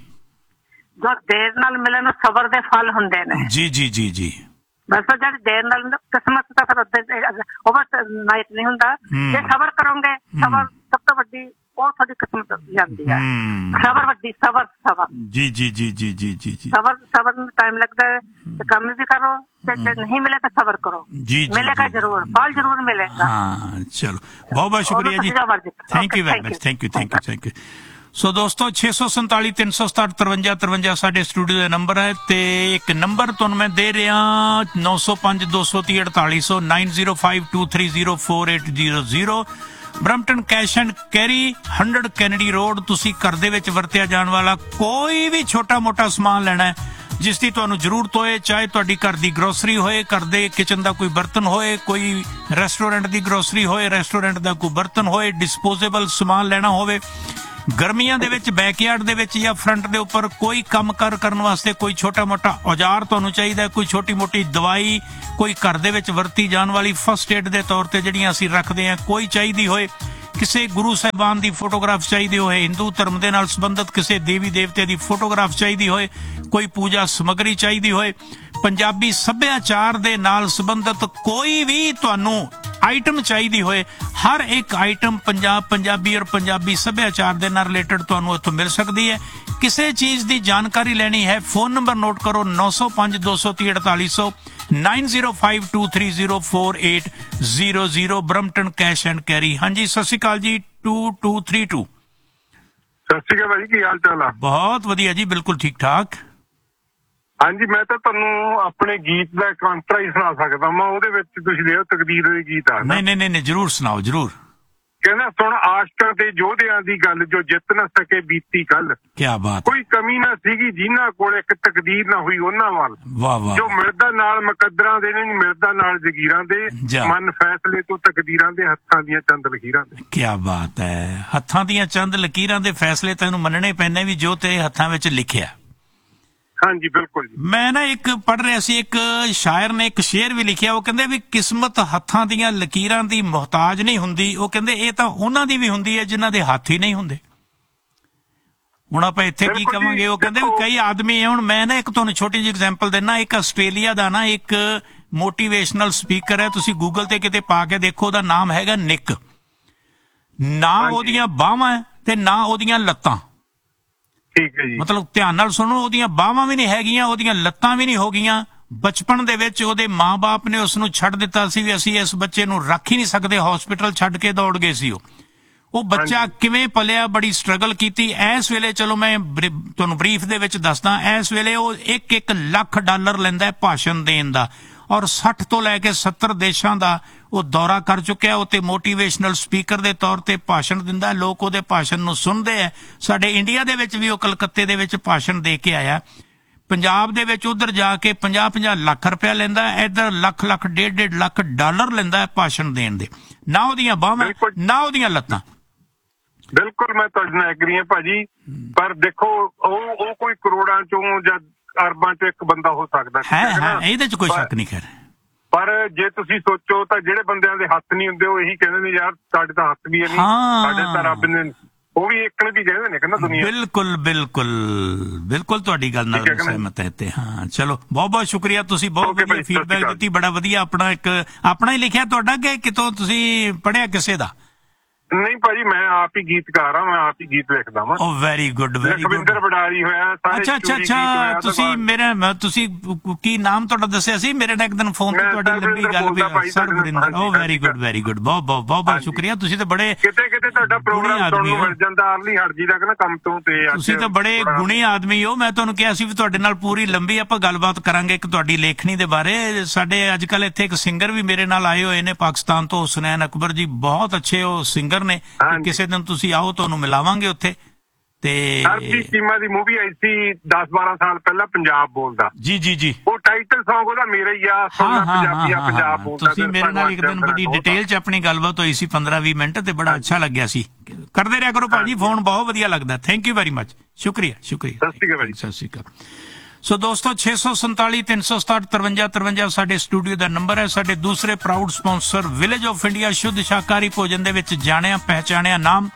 S5: ਜੋ ਦੇਰ ਨਾਲ ਮਿਲਣ ਸਬਰ ਦੇ ਫਲ ਹੁੰਦੇ ਨੇ।
S1: ਜੀ ਜੀ ਜੀ ਜੀ।
S5: ਬਸ ਜਿਹੜੀ ਦੇਰ ਨਾਲ ਕਿਸਮਤ ਦਾ ਫਿਰ ਉਹ ਬਸ ਨਾਈਟ ਨਹੀਂ ਹੁੰਦਾ। ਜੇ ਸਬਰ ਕਰੋਗੇ, ਸਬਰ ਸਭ ਤੋਂ ਵੱਡੀ ਉਹ ਸਾਡੀ ਕਿਸਮਤ ਜਾਂਦੀ ਹੈ। ਸਬਰ ਵੱਡੀ, ਸਬਰ ਸਬਰ। ਜੀ ਜੀ ਜੀ ਜੀ ਜੀ ਜੀ ਜੀ। ਸਬਰ ਸਬਰ ਨੂੰ ਟਾਈਮ ਲੱਗਦਾ ਹੈ ਤੇ ਕੰਮ ਵੀ ਕਰੋ, ਤੇ ਜੇ ਨਹੀਂ ਮਿਲੇ ਤਾਂ ਸਬਰ ਕਰੋ। ਜੀ, ਮਿਲੇਗਾ ਜ਼ਰੂਰ, ਫਲ ਜ਼ਰੂਰ ਮਿਲੇਗਾ। ਹਾਂ, ਚਲੋ, ਬਹੁਤ ਬਹੁਤ ਸ਼ੁਕਰੀਆ ਜੀ। Thank you very much. Thank you thank you thank you. ਸੋ ਦੋਸਤੋ, ਛੇ ਸੌ ਸੰਤਾਲੀ ਤਿੰਨ ਸੌ ਸਤਾਹਠ ਤਰਵੰਜਾ ਤਰਵੰਜਾ ਸਾਡੇ ਸਟੂਡੀਓ ਦਾ ਨੰਬਰ ਹੈ। ਤੇ ਇੱਕ ਨੰਬਰ ਤੁਹਾਨੂੰ ਮੈਂ ਦੇ ਰਿਹਾ, ਨੌ ਸੌ ਪੰਜ ਦੋ ਸੌ ਤੀਹ ਅੜਤਾਲੀ ਸੌ nine zero five two three zero four eight zero zero. Brampton cash and carry, hundred Kennedy road. ਤੁਸੀਂ ਘਰ ਦੇ ਵਿੱਚ ਵਰਤਿਆ ਜਾਣ ਵਾਲਾ ਕੋਈ ਵੀ ਛੋਟਾ ਮੋਟਾ ਸਮਾਨ ਲੈਣਾ ਹੈ ਜਿਸ ਦੀ ਤੁਹਾਨੂੰ ਜ਼ਰੂਰਤ ਹੋਏ, ਚਾਹੇ ਤੁਹਾਡੀ ਘਰ ਦੀ ਗਰੋਸਰੀ ਹੋਏ, ਘਰ ਦੇ ਕਿਚਨ ਦਾ ਕੋਈ ਬਰਤਨ ਹੋਏ, ਕੋਈ ਰੈਸਟੋਰੈਂਟ ਦੀ ਗਰੋਸਰੀ ਹੋਏ, ਰੈਸਟੋਰੈਂਟ ਦਾ ਕੋਈ ਬਰਤਨ ਹੋਏ, ਡਿਸਪੋਜ਼ੇਬਲ ਸਮਾਨ ਲੈਣਾ ਹੋਵੇ, ਗਰਮੀਆਂ ਦੇ ਵਿੱਚ ਬੈਕਯਾਰਡ ਦੇ ਵਿੱਚ ਜਾਂ ਫਰੰਟ ਦੇ ਉੱਪਰ ਕੋਈ ਕੰਮ ਕਾਰ ਕਰਨ ਵਾਸਤੇ ਕੋਈ ਛੋਟਾ ਮੋਟਾ ਔਜ਼ਾਰ ਤੁਹਾਨੂੰ ਚਾਹੀਦਾ, ਕੋਈ ਛੋਟੀ ਮੋਟੀ ਦਵਾਈ, ਕੋਈ ਘਰ ਦੇ ਵਿੱਚ ਵਰਤੀ ਜਾਣ ਵਾਲੀ ਫਸਟ ਏਡ ਦੇ ਤੌਰ ਤੇ ਜਿਹੜੀਆਂ ਅਸੀਂ ਰੱਖਦੇ ਹਾਂ, ਕੋਈ ਚਾਹੀਦੀ ਹੋਏ, ਕਿਸੇ ਗੁਰੂ ਸਾਹਿਬਾਨ ਦੀ ਫੋਟੋਗ੍ਰਾਫ ਚਾਹੀਦੀ ਹੋਏ, ਹਿੰਦੂ ਧਰਮ ਦੇ ਨਾਲ ਸੰਬੰਧਿਤ ਕਿਸੇ ਦੇਵੀ ਦੇਵਤੇ ਦੀ ਫੋਟੋਗ੍ਰਾਫ ਚਾਹੀਦੀ ਹੋਏ, ਕੋਈ ਪੂਜਾ ਸਮੱਗਰੀ ਚਾਹੀਦੀ ਹੋਏ, ਪੰਜਾਬੀ ਸੱਭਿਆਚਾਰ ਦੇ ਨਾਲ ਸੰਬੰਧਿਤ ਕੋਈ ਵੀ ਤੁਹਾਨੂੰ ਆਈਟਮ ਚਾਹੀਦੀ ਹੋਏ, ਹਰ ਇੱਕ ਆਈਟਮ ਪੰਜਾਬ ਪੰਜਾਬੀ ਔਰ ਪੰਜਾਬੀ ਸੱਭਿਆਚਾਰ ਦੇ ਨਾਲ ਰਿਲੇਟਡ ਤੁਹਾਨੂੰ ਇੱਥੋਂ ਮਿਲ ਸਕਦੀ ਹੈ। ਕਿਸੇ ਚੀਜ਼ ਦੀ ਜਾਣਕਾਰੀ ਲੈਣੀ ਹੈ, ਫੋਨ ਨੰਬਰ ਨੋਟ ਕਰੋ, ਨੌ ਸੌ ਪੰਜ ਦੋ ਸੌ ਤੀਹ ਅੜਤਾਲੀ ਸੌ nine zero five two three zero four eight zero zero. Brampton cash and carry. ਹਾਂਜੀ, ਸਤਿ ਸ਼੍ਰੀ ਅਕਾਲ ਜੀ। To two three two.
S3: ਸਤਿ ਸ਼੍ਰੀ ਅਕਾਲ ਭਾਜੀ, ਕੀ ਹਾਲ ਚਾਲ ਆ?
S1: ਬਹੁਤ ਵਧੀਆ ਜੀ, ਬਿਲਕੁਲ ਠੀਕ ਠਾਕ।
S3: ਹਾਂਜੀ, ਮੈਂ ਤਾਂ ਤੁਹਾਨੂੰ ਆਪਣੇ ਗੀਤ ਦਾ ਇੱਕ ਅੰਤਰਾ ਹੀ ਸੁਣਾ ਸਕਦਾ ਮੈਂ। ਉਹਦੇ ਵਿੱਚ ਤੁਸੀਂ ਦੇਖੋ ਤਕਦੀਰ ਦੇ ਗੀਤ ਆ।
S1: ਨਹੀਂ ਨਹੀਂ ਨਹੀਂ, ਜਰੂਰ ਸੁਣਾਓ, ਜਰੂਰ।
S3: ਕਹਿੰਦਾ, ਸੁਣ ਆਸ਼ਕਾਂ ਤੇ ਯੋਧਿਆਂ ਦੀ ਗੱਲ, ਜੋ ਜਿੱਤ ਨਾ ਸਕੇ ਬੀਤੀ ਕੱਲ।
S1: ਕੀ ਬਾਤ।
S3: ਕੋਈ ਕਮੀ ਨਾ ਸੀਗੀ ਜਿਨ੍ਹਾਂ ਕੋਲ, ਇੱਕ ਤਕਦੀਰ ਨਾ ਹੋਈ ਉਹਨਾਂ ਵੱਲ।
S1: ਵਾਹ ਵਾਹ।
S3: ਜੋ ਮਿਲਦਾ ਨਾਲ ਮੁਕੱਦਰਾਂ ਦੇ ਨਹੀਂ ਮਿਲਦਾ ਨਾਲ ਜ਼ਗੀਰਾਂ ਦੇ, ਮਨ ਫੈਸਲੇ ਤੋਂ ਤਕਦੀਰਾਂ ਦੇ, ਹੱਥਾਂ ਦੀਆਂ ਚੰਦ ਲਕੀਰਾਂ ਦੇ।
S1: ਕੀ ਬਾਤ ਹੈ। ਹੱਥਾਂ ਦੀਆਂ ਚੰਦ ਲਕੀਰਾਂ ਦੇ ਫੈਸਲੇ ਤੈਨੂੰ ਮੰਨਣੇ ਪੈਣੇ ਵੀ ਜੋ ਤੇਰੇ ਹੱਥਾਂ ਵਿੱਚ ਲਿਖਿਆ।
S3: ਹਾਂਜੀ, ਬਿਲਕੁਲ ਜੀ।
S1: ਮੈਂ ਨਾ ਇੱਕ ਪੜ੍ਹ ਰਿਹਾ ਸੀ, ਇੱਕ ਸ਼ਾਇਰ ਨੇ ਇੱਕ ਸ਼ੇਰ ਵੀ ਲਿਖਿਆ। ਉਹ ਕਹਿੰਦੇ ਵੀ ਕਿਸਮਤ ਹੱਥਾਂ ਦੀਆਂ ਲਕੀਰਾਂ ਦੀ ਮੁਹਤਾਜ ਨਹੀਂ ਹੁੰਦੀ। ਉਹ ਕਹਿੰਦੇ ਇਹ ਤਾਂ ਉਹਨਾਂ ਦੀ ਵੀ ਹੁੰਦੀ ਹੈ ਜਿਨ੍ਹਾਂ ਦੇ ਹੱਥ ਹੀ ਨਹੀਂ ਹੁੰਦੇ। ਹੁਣ ਆਪਾਂ ਇੱਥੇ ਕੀ ਕਵਾਂਗੇ? ਉਹ ਕਹਿੰਦੇ ਵੀ ਕਈ ਆਦਮੀ, ਹੁਣ ਮੈਂ ਨਾ ਇੱਕ ਤੁਹਾਨੂੰ ਛੋਟੀ ਜਿਹੀ ਐਗਜ਼ਾਮਪਲ ਦਿੰਦਾ। ਇੱਕ ਆਸਟ੍ਰੇਲੀਆ ਦਾ ਨਾ ਇੱਕ ਮੋਟੀਵੇਸ਼ਨਲ ਸਪੀਕਰ ਹੈ, ਤੁਸੀਂ ਗੂਗਲ ਤੇ ਕਿਤੇ ਪਾ ਕੇ ਦੇਖੋ, ਉਹਦਾ ਨਾਮ ਹੈਗਾ ਨਿਕ। ਨਾ ਉਹਦੀਆਂ ਬਾਹਾਂ ਤੇ ਨਾ ਉਹਦੀਆਂ ਲੱਤਾਂ।
S3: ਠੀਕ ਹੈ ਜੀ।
S1: ਮਤਲਬ ਧਿਆਨ ਨਾਲ ਸੁਣੋ, ਉਹਦੀਆਂ ਬਾਹਾਂ ਵੀ ਨਹੀਂ ਹੈਗੀਆਂ, ਉਹਦੀਆਂ ਲੱਤਾਂ ਵੀ ਨਹੀਂ ਹੋ ਗਈਆਂ, ਬਚਪਨ ਦੇ ਵਿੱਚ ਉਹਦੇ ਮਾਂ-ਬਾਪ ਨੇ ਉਸ ਨੂੰ ਛੱਡ ਦਿੱਤਾ ਸੀ ਵੀ ਅਸੀਂ ਇਸ ਬੱਚੇ ਨੂੰ ਰੱਖ ਹੀ ਨਹੀਂ ਸਕਦੇ, ਹਸਪੀਟਲ ਛੱਡ ਕੇ ਦੌੜ ਗਏ ਸੀ ਉਹ ਉਹ ਬੱਚਾ ਕਿਵੇਂ ਪਲਿਆ, ਬੜੀ ਸਟਰਗਲ ਕੀਤੀ। ਇਸ ਵੇਲੇ ਚਲੋ ਮੈਂ ਤੁਹਾਨੂੰ ਬਰੀਫ ਦੇ ਵਿੱਚ ਦੱਸਦਾ, ਇਸ ਵੇਲੇ ਉਹ ਇੱਕ ਇੱਕ ਲੱਖ ਡਾਲਰ ਲੈਂਦਾ ਭਾਸ਼ਣ ਦੇਣ ਦਾ, ਔਰ ਸੱਠ ਤੋਂ ਲੈ ਕੇ ਸੱਤਰ ਦੇਸ਼ਾਂ ਦਾ ਉਹ ਦੌਰਾ ਕਰ ਚੁੱਕਿਆ। ਉਹ ਤੇ ਮੋਟੀਵੇਸ਼ਨਲ ਸਪੀਕਰ ਦੇ ਤੌਰ ਤੇ ਭਾਸ਼ਣ ਦਿੰਦਾ, ਲੋਕ ਉਹਦੇ ਭਾਸ਼ਣ ਨੂੰ ਸੁਣਦੇ ਆ। ਸਾਡੇ ਇੰਡੀਆ ਦੇ ਵਿੱਚ ਵੀ ਉਹ ਕਲਕੱਤੇ ਦੇ ਵਿੱਚ ਭਾਸ਼ਣ ਦੇ ਕੇ ਆਇਆ। ਪੰਜਾਬ ਦੇ ਵਿੱਚ ਉਧਰ ਜਾ ਕੇ ਪੰਜਾਹ ਪੰਜਾਹ ਲੱਖ ਰੁਪਇਆ ਲੈਂਦਾ, ਇੱਧਰ ਲੱਖ ਲੱਖ ਡੇਢ ਡੇਢ ਲੱਖ ਡਾਲਰ ਲੈਂਦਾ ਭਾਸ਼ਣ ਦੇਣ ਦੇ। ਨਾ ਉਹਦੀਆਂ ਬਾਹਾਂ ਨਾ ਉਹਦੀਆਂ ਲੱਤਾਂ।
S6: ਬਿਲਕੁਲ ਮੈਂ ਤੁਹਾਡੇ ਨਾਲ ਐਗਰੀ ਹਾਂ ਭਾਜੀ, ਪਰ ਦੇਖੋ ਉਹ ਉਹ ਕੋਈ ਕਰੋੜਾਂ ਚੋਂ ਜਾਂ ਅਰਬਾਂ ਚ ਇੱਕ ਬੰਦਾ ਹੋ ਸਕਦਾ ਹੈ,
S1: ਇਹਦੇ ਚ ਕੋਈ ਸ਼ੱਕ ਨਹੀਂ ਖੈਰ।
S6: ਪਰ ਜੇ ਤੁਸੀਂ ਸੋਚੋ ਤਾਂ ਜਿਹੜੇ ਬੰਦਿਆਂ ਦੇ ਹੱਥ ਨਹੀਂ ਹੁੰਦੇ ਉਹ ਇਹੀ ਕਹਿੰਦੇ ਨੇ ਯਾਰ ਸਾਡੇ ਤਾਂ ਹੱਥ ਵੀ ਨਹੀਂ, ਸਾਡੇ ਤਾਂ ਰੱਬ ਨੇ, ਉਹ ਵੀ ਇੱਕ ਨੇ ਵੀ ਕਹਿੰਦੇ ਨੇ ਕਹਿੰਦਾ ਦੁਨੀਆ। ਬਿਲਕੁਲ
S1: ਬਿਲਕੁਲ ਬਿਲਕੁਲ ਤੁਹਾਡੀ ਗੱਲ ਨਾਲ ਸਹਿਮਤ ਹੈ ਤੇ ਹਾਂ ਚਲੋ ਬਹੁਤ ਬਹੁਤ ਸ਼ੁਕਰੀਆ, ਤੁਸੀਂ ਬਹੁਤ ਵਧੀਆ ਫੀਡਬੈਕ ਦਿੱਤੀ, ਬੜਾ ਵਧੀਆ। ਆਪਣਾ ਇੱਕ ਆਪਣਾ ਹੀ ਲਿਖਿਆ ਤੁਹਾਡਾ ਕਿ ਕਿਤੋਂ ਤੁਸੀਂ ਪੜ੍ਹਿਆ ਕਿਸੇ ਦਾ?
S6: ਨਹੀਂ ਭਾਜੀ ਮੈਂ ਆਪ ਹੀ ਗੀਤਕਾਰ ਹਾਂ, ਮੈਂ ਆਪ ਹੀ ਗੀਤ ਲਿਖਦਾ ਵਾਂ।
S1: ਓ very good very good.
S6: Lakhwinder ਵਡਾਰੀ ਹੋਇਆ।
S1: ਅੱਛਾ ਅੱਛਾ ਅੱਛਾ ਤੁਸੀਂ ਮੇਰੇ ਤੁਸੀਂ ਕੀ ਨਾਮ ਤੁਹਾਡਾ ਦੱਸਿਆ ਸੀ? ਮੇਰੇ ਨਾਲ ਇੱਕ ਦਿਨ ਫੋਨ ਤੇ ਤੁਹਾਡੀ ਲੰਬੀ ਗੱਲ ਵੀ ਸਰਵਰਿੰਦਰ। ਓ ਵੈਰੀ ਗੁੱਡ ਵੈਰੀ ਗੁੱਡ, ਬਹੁਤ ਬਹੁਤ ਬਹੁਤ ਬਹੁਤ ਸ਼ੁਕਰੀਆ। ਤੁਸੀਂ ਤਾਂ ਬੜੇ
S6: ਕਿਤੇ ਕਿਤੇ ਤੁਹਾਡਾ ਪ੍ਰੋਗਰਾਮ ਸੁਣਨ ਨੂੰ ਮਿਲ ਜਾਂਦਾ ਅਰਲੀ ਹਰਜੀ ਦਾ ਕਹਿੰਦਾ ਕੰਮ ਤੋਂ ਤੇ
S1: ਤੁਸੀਂ ਤਾਂ ਬੜੇ ਗੁਣੀ ਆਦਮੀ ਹੋ। ਮੈਂ ਤੁਹਾਨੂੰ ਕਿਹਾ ਸੀ ਵੀ ਤੁਹਾਡੇ ਨਾਲ ਪੂਰੀ ਲੰਬੀ ਆਪਾਂ ਗੱਲਬਾਤ ਕਰਾਂਗੇ ਇੱਕ ਤੁਹਾਡੀ ਲੇਖਣੀ ਦੇ ਬਾਰੇ। ਸਾਡੇ ਅੱਜ ਕੱਲ ਇੱਥੇ ਇੱਕ ਸਿੰਗਰ ਵੀ ਮੇਰੇ ਨਾਲ ਆਏ ਹੋਏ ਨੇ ਪਾਕਿਸਤਾਨ ਤੋਂ, ਹੁਸਨੈਨ ਅਕਬਰ ਜੀ, ਬਹੁਤ ਅੱਛੇ ਉਹ ਸਿੰਗਰ ਨੇ। ਕਿਸੇ ਦਿਨ ਤੁਸੀਂ ਆਓ, ਤੁਹਾਨੂੰ ਮਿਲਾਵਾਂਗੇ ਉੱਥੇ। ਤੇ
S6: ਚੀਮਾ ਦੀ ਮੂਵੀ ਆਈ ਸੀ ਦਸ ਬਾਰਾਂ ਸਾਲ ਪਹਿਲਾਂ, ਪੰਜਾਬ ਬੋਲਦਾ। ਜੀ ਜੀ ਜੀ ਉਹ ਟਾਈਟਲ ਸੌਂਗ ਉਹਦਾ ਮੇਰਾ ਹੀ ਆ, ਪੰਜਾਬੀ ਆ ਪੰਜਾਬ ਬੋਲਦਾ। ਤੁਸੀਂ ਮੇਰੇ ਨਾਲ ਇੱਕ ਦਿਨ ਬੜੀ ਡਿਟੇਲ ਚ ਆਪਣੀ ਗੱਲਬਾਤ ਹੋਈ ਸੀ ਪੰਦਰਾਂ ਵੀਹ ਮਿੰਟ, ਤੇ ਬੜਾ ਅੱਛਾ ਲੱਗਿਆ ਸੀ। ਕਰਦੇ ਰਿਹਾ ਕਰੋ ਭਾਜੀ ਫੋਨ, ਬਹੁਤ ਵਧੀਆ ਲੱਗਦਾ। ਥੈਂਕ ਯੂ ਵੈਰੀ ਮਚ, ਸ਼ੁਕਰੀਆ ਸ਼ੁਕਰੀਆ। ਸਤਿ ਸ਼੍ਰੀ ਅਕਾਲ। ਸਤਿ ਸ਼੍ਰੀ ਅਕਾਲ। ਸੋ ਦੋਸਤੋ ਛੇ ਸੌ ਸੰਤਾਲੀ ਤਿੰਨ ਸੌ ਸਤਾਹਠ ਤਰਵੰਜਾ ਤਰਵੰਜਾ ਸਾਡੇ ਸਟੂਡੀਓ ਦਾ ਨੰਬਰ ਹੈ। ਸਾਡੇ ਦੂਸਰੇ proud sponsor village of India ਸ਼ੁੱਧ ਸ਼ਾਕਾਹਾਰੀ ਭੋਜਨ ਦੇ ਵਿੱਚ ਜਾਣਿਆ ਪਹਿਚਾਣਿਆ ਨਾਮ